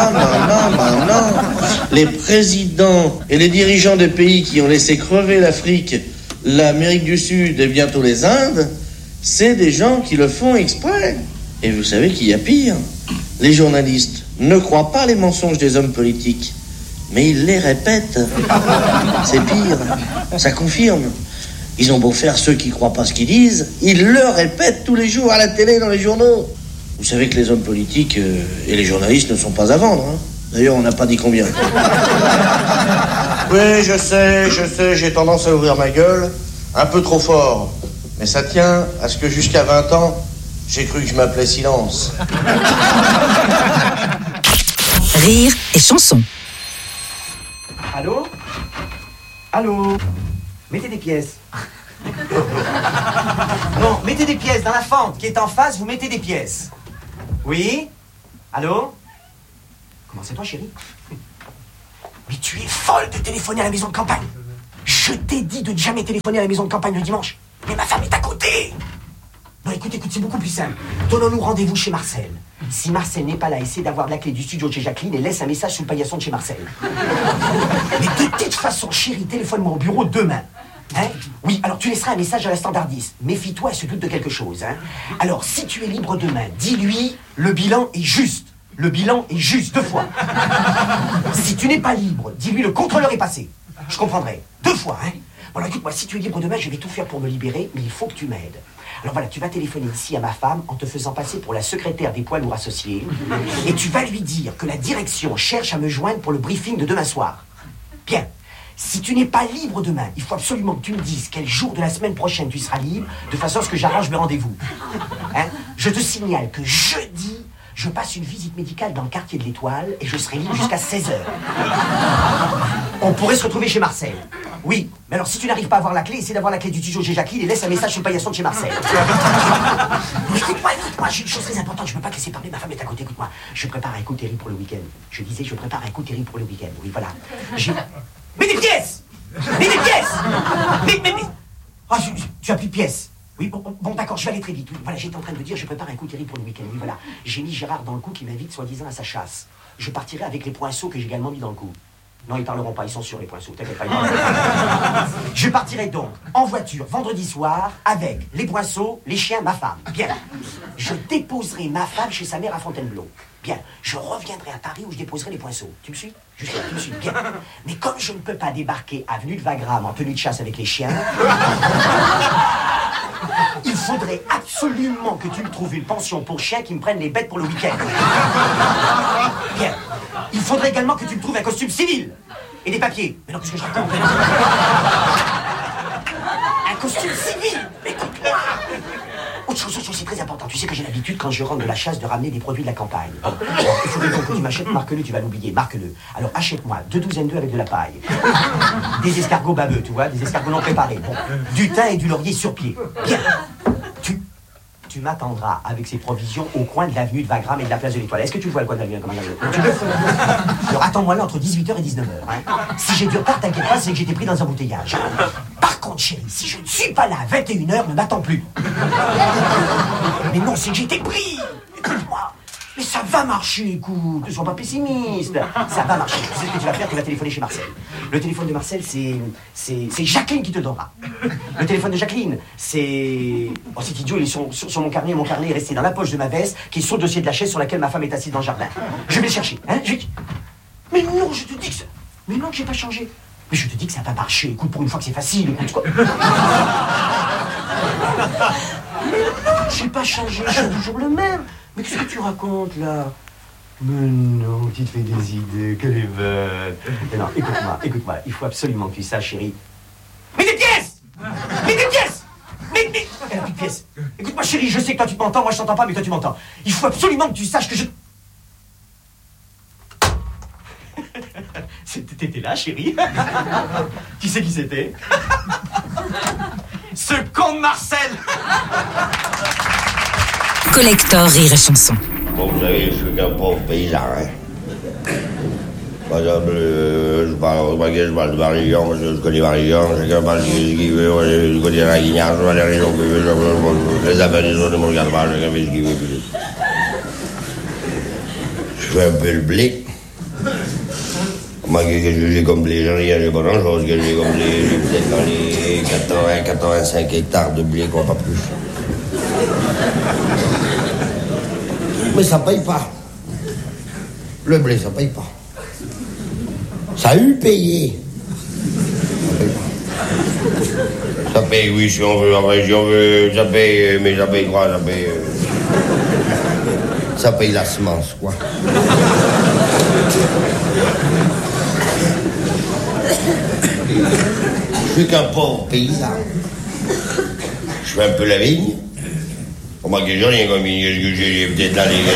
Speaker 14: Les présidents et les dirigeants des pays qui ont laissé crever l'Afrique, l'Amérique du Sud et bientôt les Indes, c'est des gens qui le font exprès. Et vous savez qu'il y a pire. Les journalistes ne croient pas les mensonges des hommes politiques, mais ils les répètent. C'est pire, ça confirme. Ils ont beau faire ceux qui croient pas ce qu'ils disent, ils le répètent tous les jours à la télé, dans les journaux. Vous savez que les hommes politiques et les journalistes ne sont pas à vendre, hein. D'ailleurs, on n'a pas dit combien. Oui, je sais, j'ai tendance à ouvrir ma gueule un peu trop fort. Mais ça tient à ce que jusqu'à 20 ans, j'ai cru que je m'appelais Silence.
Speaker 2: Rire et chanson.
Speaker 15: Allô ? Allô ? Mettez des pièces. Bon, mettez des pièces dans la fente qui est en face, vous mettez des pièces. Oui? Allô? Comment c'est toi, chérie? Mais tu es folle de téléphoner à la maison de campagne. Je t'ai dit de ne jamais téléphoner à la maison de campagne le dimanche. Mais ma femme est à côté. Non, écoute, c'est beaucoup plus simple. Donnons-nous rendez-vous chez Marcel. Si Marcel n'est pas là, essaie d'avoir la clé du studio de chez Jacqueline et laisse un message sous le paillasson de chez Marcel. Mais de toute façon, chérie, téléphone-moi au bureau demain. Hein? Oui, alors tu laisseras un message à la standardiste. Méfie-toi, elle se doute de quelque chose. Hein? Alors, si tu es libre demain, dis-lui, le bilan est juste. Le bilan est juste, 2 fois. Si tu n'es pas libre, dis-lui, le contrôleur est passé. Je comprendrai. 2 fois, hein? Bon, alors écoute-moi, si tu es libre demain, je vais tout faire pour me libérer, mais il faut que tu m'aides. Alors voilà, tu vas téléphoner ici à ma femme en te faisant passer pour la secrétaire des poids lourds associés et tu vas lui dire que la direction cherche à me joindre pour le briefing de demain soir. Bien. Si tu n'es pas libre demain, il faut absolument que tu me dises quel jour de la semaine prochaine tu seras libre, de façon à ce que j'arrange mes rendez-vous. Hein? Je te signale que jeudi, je passe une visite médicale dans le quartier de l'Étoile et je serai libre jusqu'à 16h. On pourrait se retrouver chez Marcel. Oui, mais alors si tu n'arrives pas à avoir la clé, essaie d'avoir la clé du studio chez Jacqueline et laisse un message sur le paillasson de chez Marcel. Écoute-moi, j'ai une chose très importante, je ne peux pas te laisser parler, ma femme est à côté, écoute-moi. Je prépare un coup terrible pour le week-end. Je disais, je prépare un coup terrible pour le week-end, oui, voilà. Mais des pièces! Mais des pièces! Mais... Oh, tu as plus de pièces. Oui, bon d'accord, je vais aller très vite. Oui, voilà, j'étais en train de dire, je prépare un coup terrible pour le week-end. Oui, voilà. J'ai mis Gérard dans le coup qui m'invite soi-disant à sa chasse. Je partirai avec les poinceaux que j'ai également mis dans le coup. Non, ils parleront pas, ils sont sûrs les poinceaux, t'inquiète pas. Je partirai donc en voiture vendredi soir avec les poinceaux, les chiens, ma femme. Bien. Je déposerai ma femme chez sa mère à Fontainebleau. Bien. Je reviendrai à Paris où je déposerai les poinceaux. Tu me suis? Jusque là, tu me suis? Bien. Mais comme je ne peux pas débarquer avenue de Wagram en tenue de chasse avec les chiens, il faudrait absolument que tu me trouves une pension pour chiens qui me prennent les bêtes pour le week-end. Bien. Il faudrait également que tu me trouves un costume civil et des papiers. Mais non, qu'est-ce que je raconte? Un costume civil. Écoute-moi. Autre chose, c'est très important. Tu sais que j'ai l'habitude, quand je rentre de la chasse, de ramener des produits de la campagne. Il faudrait que tu m'achètes, marque-le, tu vas l'oublier, marque-le. Alors achète-moi 2 douzaines d'œufs avec de la paille. Des escargots baveux, tu vois, des escargots non préparés. Bon, du thym et du laurier sur pied. Bien. Tu m'attendras avec ces provisions au coin de l'avenue de Wagram et de la place de l'Étoile. Est-ce que tu vois le coin de l'avenue comme un... Alors attends-moi là entre 18h et 19h. Hein. Si j'ai du retard, t'inquiète pas, c'est que j'étais pris dans un embouteillage. Par contre, chérie, si je ne suis pas là à 21h, ne m'attends plus. Mais non, c'est que j'étais pris. Écoute-moi. Mais ça va marcher, écoute, ne sois pas pessimiste. Ça va marcher. Tu sais ce que tu vas faire, tu vas téléphoner chez Marcel. Le téléphone de Marcel, c'est Jacqueline qui te le donnera. Le téléphone de Jacqueline, c'est... Oh, cet idiot, il est sur mon carnet. Mon carnet est resté dans la poche de ma veste, qui est sur le dossier de la chaise sur laquelle ma femme est assise dans le jardin. Je vais le chercher, hein. Mais non, je te dis que ça... Mais non, que j'ai pas changé. Mais je te dis que ça va marcher. Écoute, pour une fois que c'est facile, écoute quoi. J'ai pas changé, je suis toujours le même. Mais qu'est-ce que tu racontes, là? Mais non, tu te fais des idées, quelle est bête. Mais non, écoute-moi, il faut absolument que tu saches, chérie. Mais des pièces! Mais des pièces! Mais... Elle a plus de pièces. Écoute-moi, chérie, je sais que toi tu m'entends, moi je t'entends pas, mais toi tu m'entends. Il faut absolument que tu saches que je... T'étais là, chérie. Tu sais qui c'était? Ce con de Marcel.
Speaker 2: Collector Rire et Chanson.
Speaker 14: Bon, vous savez, je suis qu'un pauvre paysan, hein. Par exemple, je parle de Barillon, parce que je connais Barillon, chacun parle de ce qu'il veut, je connais la guignard, je vois les régions que je veux, les affaires des autres ne me regardent pas, chacun fait ce qu'il veut. Je fais un peu le blé. Moi, qu'est-ce que j'ai comme blé? J'en ai pas grand-chose que j'ai comme blé. J'ai peut-être dans les 80-85 hectares de blé, quoi, pas plus. Mais ça paye pas. Le blé, ça paye pas. Ça a eu payé. Ça paye pas. Ça paye, oui, si on veut, après, si on veut, ça paye, mais ça paye quoi? Ça paye la semence, quoi. Je suis qu'un pauvre paysan. Je fais un peu la vigne. Pour moi, que j'ai rien comme vigne. J'ai peut-être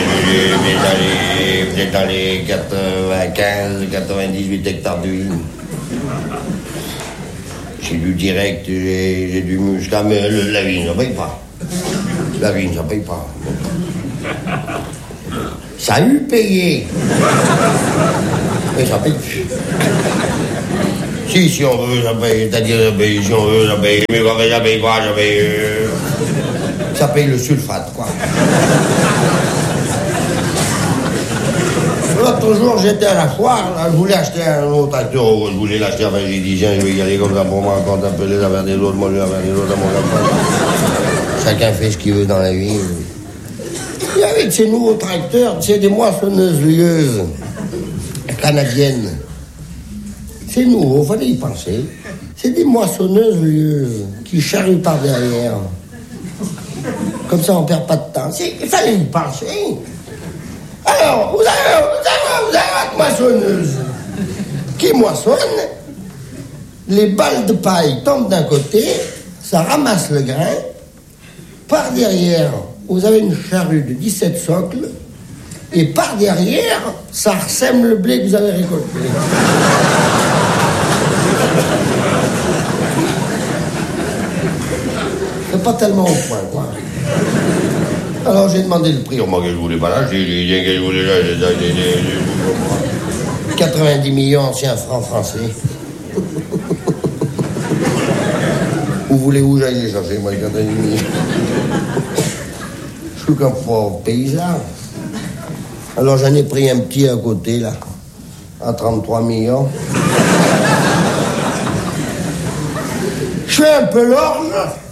Speaker 14: dans les 95, 98 hectares de vigne.
Speaker 16: J'ai du direct, j'ai du muscat, mais la vie, ça paye pas. La vie, ça paye pas. Ça a eu payé. Mais ça paye plus. Si on veut, ça paye. C'est-à-dire, ça paye. Si on veut, ça paye. Mais ça paye quoi? Ça paye. Ça paye le sulfate, quoi. L'autre jour, j'étais à la foire, là, je voulais acheter un autre tracteur, je voulais l'acheter, enfin j'ai dit, tiens, je vais y aller comme ça pour moi, quand un peu les affaires des autres, moi les affaires des autres, à mon affaire. Chacun fait ce qu'il veut dans la vie. Il y avait de ces nouveaux tracteurs, tu sais, des moissonneuses lieuses, canadiennes. C'est nouveau, il fallait y penser. C'est des moissonneuses lieuses qui charrient par derrière. Comme ça, on perd pas de temps. Il fallait y penser. Alors, vous avez votre moissonneuse qui moissonne, les balles de paille tombent d'un côté, ça ramasse le grain, par derrière, vous avez une charrue de 17 socles, et par derrière, ça ressème le blé que vous avez récolté. C'est pas tellement au point, quoi. Alors j'ai demandé le prix, moi que je voulais pas l'acheter, j'ai dit que je voulais l'acheter. 90 millions anciens francs français. Où voulez-vous j'aille les chercher, moi, les 90 millions? Je suis comme pauvre paysan. Alors j'en ai pris un petit à côté, là, à 33 millions. Je fais un peu l'orge,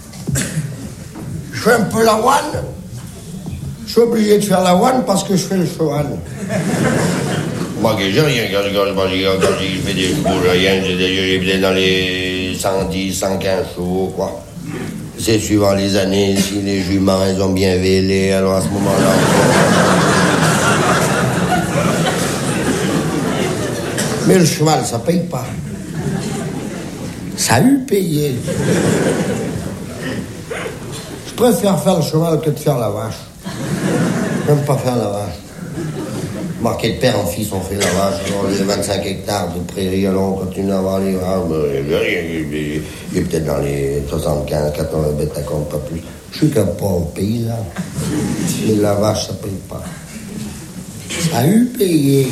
Speaker 16: je fais un peu l'avoine. Je suis obligé de faire l'avoine parce que je fais le cheval. Moi, j'ai rien quand j'ai fait des chevaux, j'ai rien. J'ai peut-être dans les 110, 115 chevaux, quoi. C'est suivant les années, si les juments, elles ont bien vélé, alors à ce moment-là... Mais le cheval, ça paye pas. Ça a eu payé. Je préfère faire le cheval que de faire la vache. J'aime pas faire la vache. Marqué de père en fils, on fait la vache. Alors, les 25 hectares de prairies, alors on continue à avoir les vaches. Il est peut-être dans les 75, 80 bêtes à compte, pas plus. Je suis qu'un pauvre paysan. Mais la vache, ça paye pas. Ça a eu payé.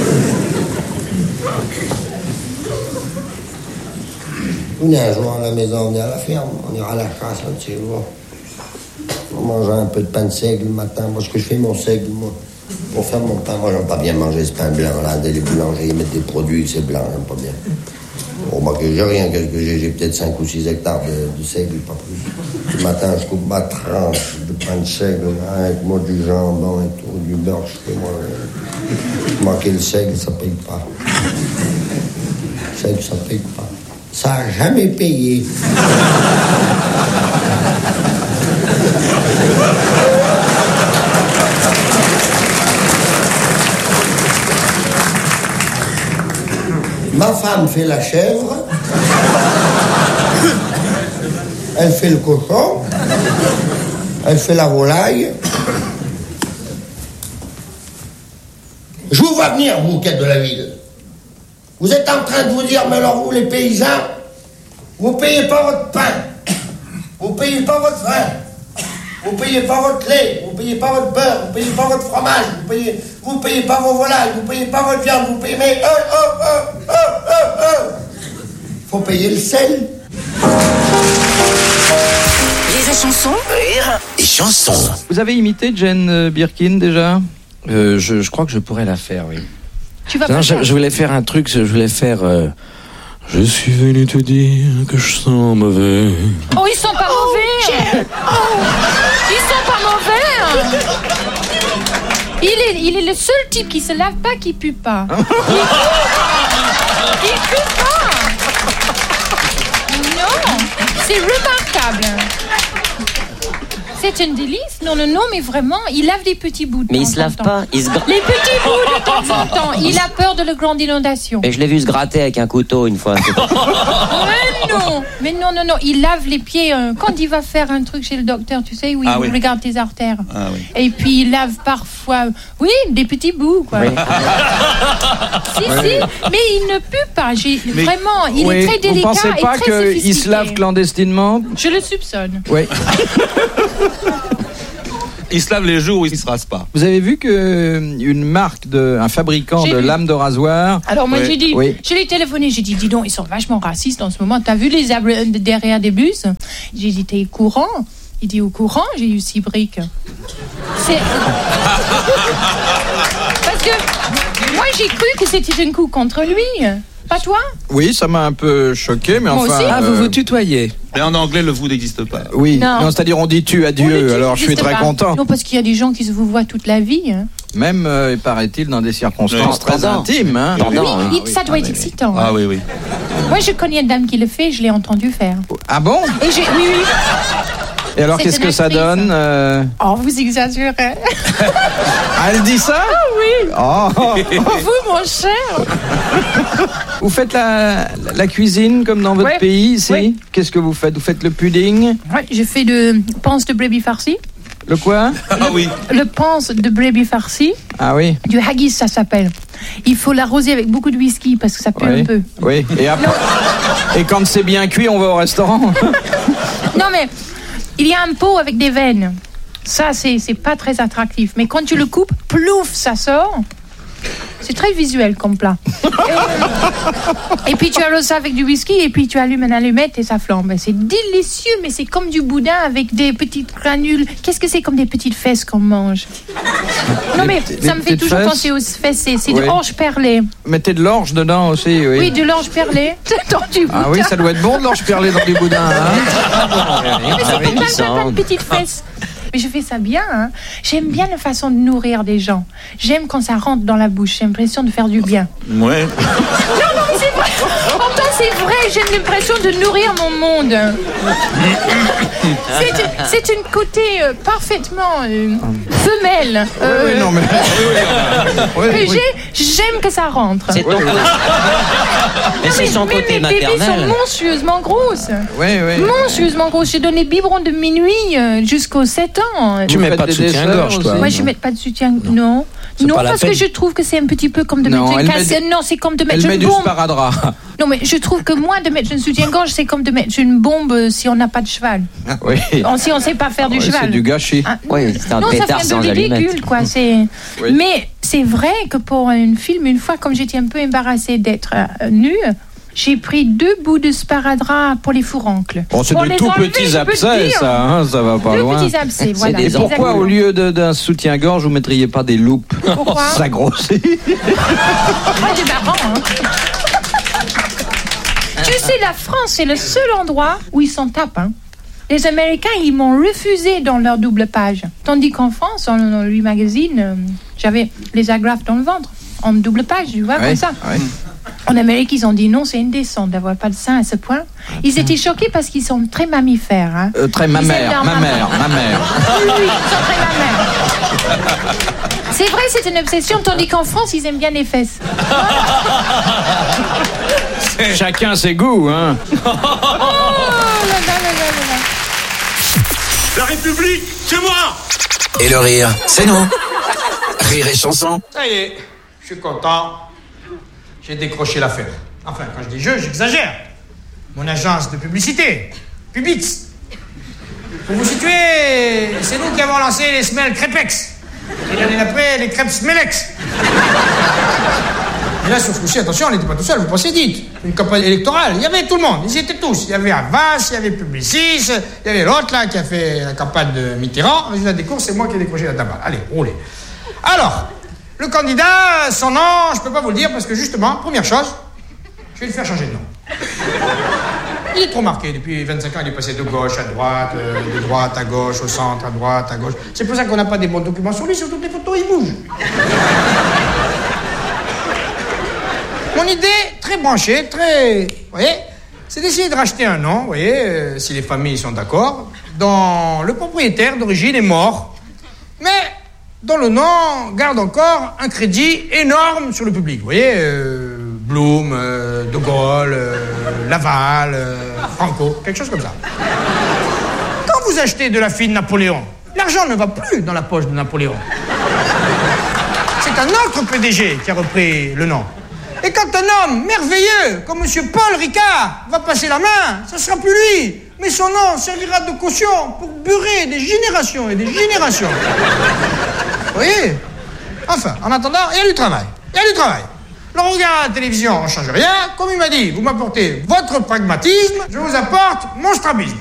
Speaker 16: On est un jour à la maison, on est à la ferme, on ira à la chasse un de ces jours. On mange un peu de pain de seigle le matin, parce que je fais mon seigle, moi, pour faire mon pain. Moi, j'aime pas bien manger ce pain blanc, là, les boulangers, ils mettent des produits, c'est blanc, j'aime pas bien. Bon, moi, que j'ai rien, j'ai peut-être 5 ou 6 hectares de seigle, pas plus. Le matin, je coupe ma tranche de pain de seigle, là, avec moi du jambon et tout, du beurre, je fais moi. Manquer le seigle, ça paye pas. Le seigle, ça paye pas. Ça a jamais payé. Ma femme fait la chèvre, elle fait le cochon, elle fait la volaille. Je vous vois venir, vous, quête de la ville. Vous êtes en train de vous dire, mais alors vous, les paysans, vous payez pas votre pain, vous payez pas votre vin, vous payez pas votre lait, vous payez pas votre beurre, vous payez pas votre fromage, vous payez pas vos volailles, vous payez pas votre viande, vous payez... Mais faut payer le sel.
Speaker 2: Rire et chanson.
Speaker 5: Rire et chanson.
Speaker 8: Vous avez imité Jane Birkin déjà? Je crois que je pourrais la faire, oui.
Speaker 17: Tu vas
Speaker 8: Non,
Speaker 17: pas
Speaker 8: je voulais faire un truc, je voulais faire... je suis venu te dire que je sens mauvais.
Speaker 17: Oh, ils sont pas mauvais. Ils sont pas mauvais. Il est le seul type qui se lave pas, qui pue pas. Il pue pas. Non, c'est remarquable. C'est
Speaker 18: c'est un délice. Non, mais vraiment, il lave des petits bouts de temps.
Speaker 19: Mais il se lave pas, il se gratte.
Speaker 18: Les petits bouts de temps en temps. Il a peur de la grande inondation.
Speaker 19: Et je l'ai vu se gratter avec un couteau une fois.
Speaker 18: Mais non. Il lave les pieds quand il va faire un truc chez le docteur, tu sais, où il regarde tes artères.
Speaker 9: Ah, oui.
Speaker 18: Et puis il lave parfois, des petits bouts, quoi.
Speaker 19: Oui.
Speaker 18: Si, mais il ne pue pas. Vraiment, il est très délicat.
Speaker 8: Vous pensez pas
Speaker 18: et très
Speaker 8: qu'il se lave clandestinement?
Speaker 18: Je le soupçonne.
Speaker 8: Oui.
Speaker 9: Il se lave les jours où il se rase pas.
Speaker 8: Vous avez vu qu'une marque, un fabricant de lames de rasoir...
Speaker 18: Alors moi j'ai dit, je l'ai téléphoné, j'ai dit, dis donc, ils sont vachement racistes en ce moment. T'as vu les arbres derrière des bus? J'ai dit, t'es au courant? Il dit, au courant? J'ai eu 6 briques. Parce que moi j'ai cru que c'était un coup contre lui. Pas toi?
Speaker 8: Oui, ça m'a un peu choqué, mais
Speaker 18: moi
Speaker 8: enfin...
Speaker 18: aussi.
Speaker 8: vous vous tutoyez.
Speaker 9: Mais en anglais, le vous n'existe pas.
Speaker 8: Oui,
Speaker 18: Non.
Speaker 8: c'est-à-dire on dit tu à Dieu, alors je suis très content.
Speaker 18: Non, parce qu'il y a des gens qui se vous voient toute la vie. Hein.
Speaker 8: Même, paraît-il, dans des circonstances très intimes. Hein.
Speaker 18: Ça doit être excitant.
Speaker 9: Ah
Speaker 18: hein.
Speaker 9: oui.
Speaker 18: Moi, je connais une dame qui le fait, je l'ai entendu faire.
Speaker 8: Ah bon?
Speaker 18: Et oui.
Speaker 8: Et alors, qu'est-ce que ça donne
Speaker 18: Oh, vous exagérez.
Speaker 8: Elle dit ça?
Speaker 18: Ah oui.
Speaker 8: Oh.
Speaker 18: Vous, mon cher.
Speaker 8: Vous faites la cuisine comme dans votre pays ici?
Speaker 18: Oui.
Speaker 8: Qu'est-ce que vous faites? Vous faites le pudding?
Speaker 18: Oui, je fais de panse de brebis farci.
Speaker 8: Le quoi?
Speaker 18: Le panse de brebis farci.
Speaker 8: Ah oui.
Speaker 18: Du haggis, ça s'appelle. Il faut l'arroser avec beaucoup de whisky parce que ça pue un peu.
Speaker 8: Oui. Et après, et quand c'est bien cuit, on va au restaurant.
Speaker 18: Non mais il y a un pot avec des veines. Ça, c'est pas très attractif. Mais quand tu le coupes, plouf, ça sort. C'est très visuel comme plat. Et puis tu arroses ça avec du whisky et puis tu allumes une allumette et ça flambe. C'est délicieux, mais c'est comme du boudin avec des petites granules. Qu'est-ce que c'est comme des petites fesses qu'on mange? Non mais ça me fait toujours penser aux fesses. C'est de l'orge perlée.
Speaker 8: Mettez de l'orge dedans aussi, oui.
Speaker 18: Oui, de l'orge perlée dans du boudin.
Speaker 8: Ah oui, ça doit être bon de l'orge perlée dans du boudin.
Speaker 18: Mais c'est plein de petites fesses. Mais je fais ça bien, hein. J'aime bien la façon de nourrir des gens. J'aime quand ça rentre dans la bouche. J'ai l'impression de faire du bien.
Speaker 9: Ouais.
Speaker 18: Non, mais c'est vrai. En temps, c'est vrai. J'ai l'impression de nourrir mon monde. C'est une côté parfaitement femelle.
Speaker 8: Oui, non, mais...
Speaker 18: J'aime que ça rentre.
Speaker 19: C'est ton côté. Mais c'est son côté maternel.
Speaker 18: Mes bébés sont monstrueusement grosses.
Speaker 8: Oui.
Speaker 18: Monstrueusement grosses. J'ai donné biberon de minuit jusqu'aux 7 ans.
Speaker 19: Tu mets pas de soutien-gorge, toi?
Speaker 18: Moi, je mets pas de soutien. Non. Non, parce que je trouve que c'est un petit peu comme de mettre une cassette. Non, c'est comme de mettre une bombe.
Speaker 8: Elle met du sparadrap.
Speaker 18: Non, mais je trouve que moi, de mettre une soutien-gorge, c'est comme de mettre une bombe si on n'a pas de cheval.
Speaker 8: Oui.
Speaker 18: Si on ne sait pas faire du cheval.
Speaker 8: C'est du gâchis.
Speaker 19: Oui, c'est un pétard sans allumette. Non, ça fait de ridicule, quoi.
Speaker 18: Oui. Mais c'est vrai que pour un film, une fois, comme j'étais un peu embarrassée d'être nue, j'ai pris 2 bouts de sparadrap pour les fourrancles.
Speaker 8: Bon, c'est de tout petits abcès, ça, hein, ça va pas loin.
Speaker 18: 2 petits abcès, voilà.
Speaker 8: Et pourquoi, au lieu d'un soutien-gorge, vous mettriez pas des loupes?
Speaker 18: Pourquoi?
Speaker 8: Ça grossit.
Speaker 18: C'est marrant, hein. Tu sais, la France, c'est le seul endroit où ils s'en tapent, hein. Les Américains, ils m'ont refusé dans leur double page. Tandis qu'en France, dans le magazine, j'avais les agrafes dans le ventre. En double page, tu vois, comme ça.
Speaker 8: Oui.
Speaker 18: En Amérique, ils ont dit non, c'est indécent d'avoir pas de sein à ce point. Ils étaient choqués parce qu'ils sont très mammifères. Hein.
Speaker 8: Très mammaires.
Speaker 18: Oui, ils sont très mammaires. C'est vrai, c'est une obsession, tandis qu'en France, ils aiment bien les fesses.
Speaker 8: Chacun ses goûts, hein.
Speaker 12: La République, c'est moi!
Speaker 5: Et le rire, c'est nous. Rire et chanson.
Speaker 7: Ça y est, je suis content. J'ai décroché l'affaire. Enfin, quand je dis je, j'exagère. Mon agence de publicité, Publix. Pour vous situer, c'est nous qui avons lancé les semelles Crêpex. Et l'année d'après, les crêpes Smelex. Et là, sur ce coup-ci, attention, on n'était pas tout seul, vous pensez dites. Une campagne électorale, il y avait tout le monde, ils y étaient tous. Il y avait Havas, il y avait Publicis, il y avait l'autre là qui a fait la campagne de Mitterrand. Résultat des courses, c'est moi qui ai décroché la table. Allez, roulez. Alors, le candidat, son nom, je peux pas vous le dire parce que justement, première chose, je vais le faire changer de nom. Il est trop marqué. Depuis 25 ans, il est passé de gauche à droite, de droite à gauche, au centre, à droite, à gauche. C'est pour ça qu'on n'a pas des bons documents sur lui. Sur toutes les photos, il bouge. Mon idée, très branchée, très... Vous voyez, c'est d'essayer de racheter un nom, vous voyez, si les familles sont d'accord, dont le propriétaire d'origine est mort, mais dont le nom garde encore un crédit énorme sur le public. Vous voyez, Blum, De Gaulle, Laval, Franco, quelque chose comme ça. Quand vous achetez de la fille de Napoléon, l'argent ne va plus dans la poche de Napoléon. C'est un autre PDG qui a repris le nom. Et quand un homme merveilleux, comme M. Paul Ricard, va passer la main, ça sera plus lui. Mais son nom servira de caution pour burer des générations et des générations. Vous voyez? Enfin, en attendant, il y a du travail. Il y a du travail. Le regard à la télévision, on ne change rien. Comme il m'a dit, vous m'apportez votre pragmatisme, je vous apporte mon strabisme.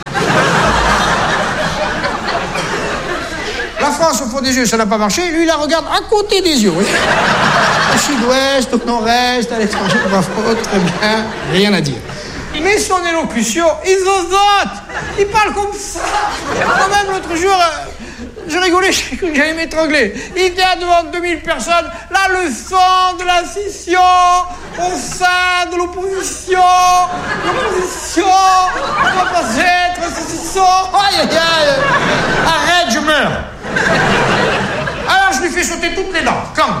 Speaker 7: La France, au fond des yeux, ça n'a pas marché. Lui, il la regarde à côté des yeux. Oui. Au sud-ouest, au nord-est, à l'étranger, pas faute, très bien. Rien à dire. Mais son élocution, il zozote. Il parle comme ça. Quand même, l'autre jour, je rigolais, j'ai cru que j'allais m'étrangler. Il était devant 2000 personnes. La leçon de la scission au sein de l'opposition. L'opposition ne doit pas être saucisson. Aïe, aïe, aïe. Arrête, je meurs. Alors, je lui fais sauter toutes les dents. Comme.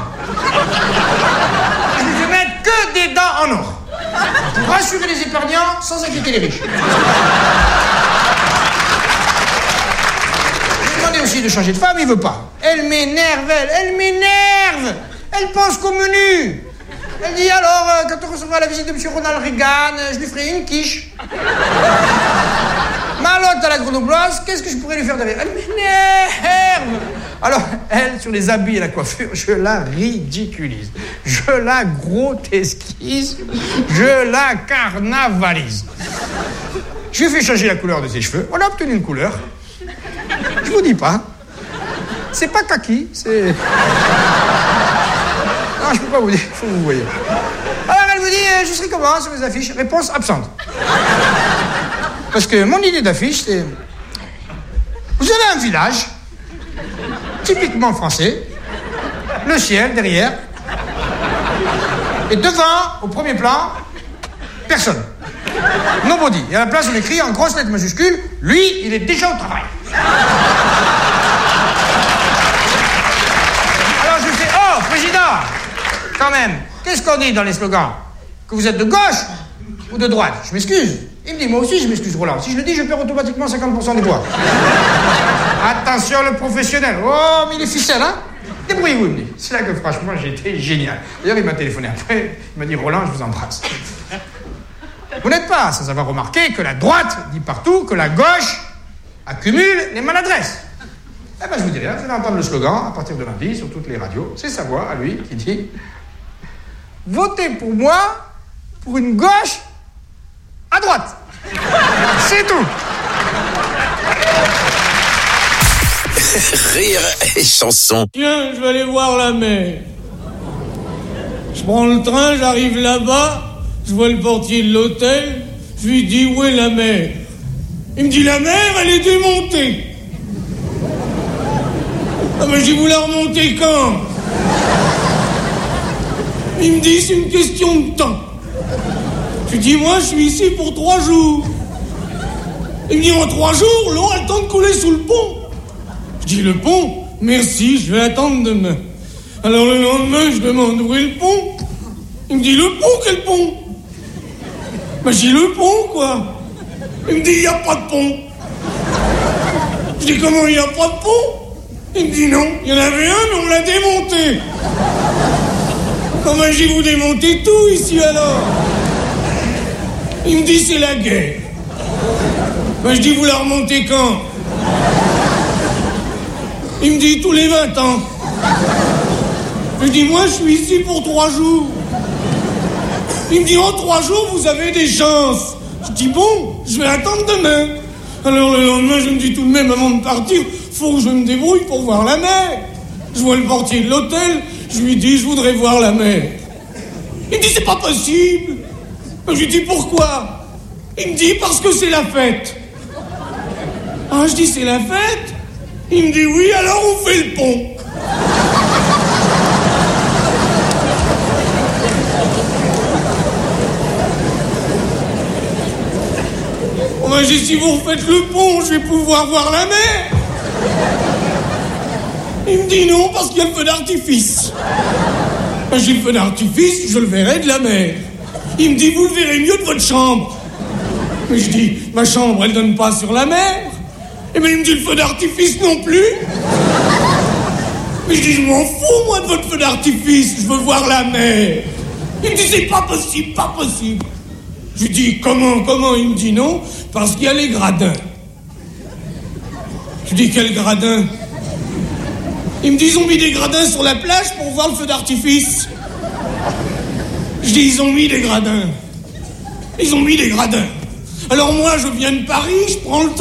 Speaker 7: Je lui fais mettre que des dents en or. Pour rassurer les épargnants sans inquiéter les riches. J'ai demandé aussi de changer de femme, il veut pas. Elle m'énerve, elle m'énerve. Elle pense qu'au menu. Elle dit alors, quand on recevra la visite de M. Ronald Reagan, je lui ferai une quiche. Malotte à la grenobloise, qu'est-ce que je pourrais lui faire d'avec? Elle m'énerve. Alors, elle, sur les habits et la coiffure, je la ridiculise. Je la grotesquise. Je la carnavalise. Je lui ai fait changer la couleur de ses cheveux. On a obtenu une couleur. Je vous dis pas. C'est pas kaki, c'est... Non, je peux pas vous dire, faut que vous voyez. Alors, elle me dit, je serai comment sur les affiches? Réponse absente. Parce que mon idée d'affiche, c'est... Vous avez un village, typiquement français, le ciel derrière, et devant, au premier plan, personne. Nobody. Et à la place, on écrit en grosses lettres majuscules, lui, il est déjà au travail. Alors je fais, oh, président, quand même, qu'est-ce qu'on dit dans les slogans? Que vous êtes de gauche ou de droite? Je m'excuse. Il me dit, moi aussi je m'excuse, Roland. Si je le dis, je perds automatiquement 50% des voix. Attention, le professionnel. Oh, mais il est ficelle, hein? Débrouillez-vous, il me dit. C'est là que franchement, j'ai été génial. D'ailleurs, il m'a téléphoné après. Il m'a dit, Roland, je vous embrasse. Vous n'êtes pas sans avoir remarqué que la droite dit partout que la gauche accumule les maladresses. Eh ben, je vous dis rien, vous allez entendre le slogan à partir de lundi sur toutes les radios. C'est sa voix, à lui, qui dit « Votez pour moi pour une gauche à droite. » C'est tout.
Speaker 5: Rire et chanson.
Speaker 20: Tiens, je vais aller voir la mer. Je prends le train, j'arrive là-bas, je vois le portier de l'hôtel, je lui dis où est la mer? Il me dit la mer, elle est démontée. Ah mais je dis vous la remontez quand? Il me dit c'est une question de temps. Je dis moi je suis ici pour 3 jours. Il me dit en 3 jours l'eau a le temps de couler sous le pont. Je dis le pont? Merci, je vais attendre demain. Alors le lendemain je demande où est le pont? Il me dit le pont, quel pont? Ben je dis le pont quoi. Il me dit il n'y a pas de pont. Je dis comment il n'y a pas de pont? Il me dit non, il y en avait un mais on l'a démonté. Comment j'ai vous démonté tout ici alors? Il me dit c'est la guerre. Ben je dis vous la remontez quand? Il me dit tous les 20 ans. Je dis moi je suis ici pour 3 jours. Il me dit en 3 jours vous avez des chances. Je dis bon, je vais attendre demain. Alors le lendemain je me dis tout de même avant de partir, faut que je me débrouille pour voir la mer. Je vois le portier de l'hôtel, je lui dis je voudrais voir la mer. Il me dit c'est pas possible. Je lui dis pourquoi? Il me dit parce que c'est la fête. Ah je dis c'est la fête? Il me dit oui alors on fait le pont. j'ai dit, si vous refaites le pont, je vais pouvoir voir la mer. Il me dit non, parce qu'il y a le feu d'artifice. J'ai le feu d'artifice, je le verrai de la mer. Il me dit, vous le verrez mieux de votre chambre. Mais je dis, ma chambre, elle donne pas sur la mer. Et bien, il me dit, le feu d'artifice non plus. Mais je dis, je m'en fous, moi, de votre feu d'artifice. Je veux voir la mer. Il me dit, c'est pas possible, pas possible. Je lui dis, comment? Il me dit non, parce qu'il y a les gradins. Je lui dis, quel gradin? Il me dit, ils ont mis des gradins sur la plage pour voir le feu d'artifice. Je dis, ils ont mis des gradins. Ils ont mis des gradins. Alors moi, je viens de Paris, je prends le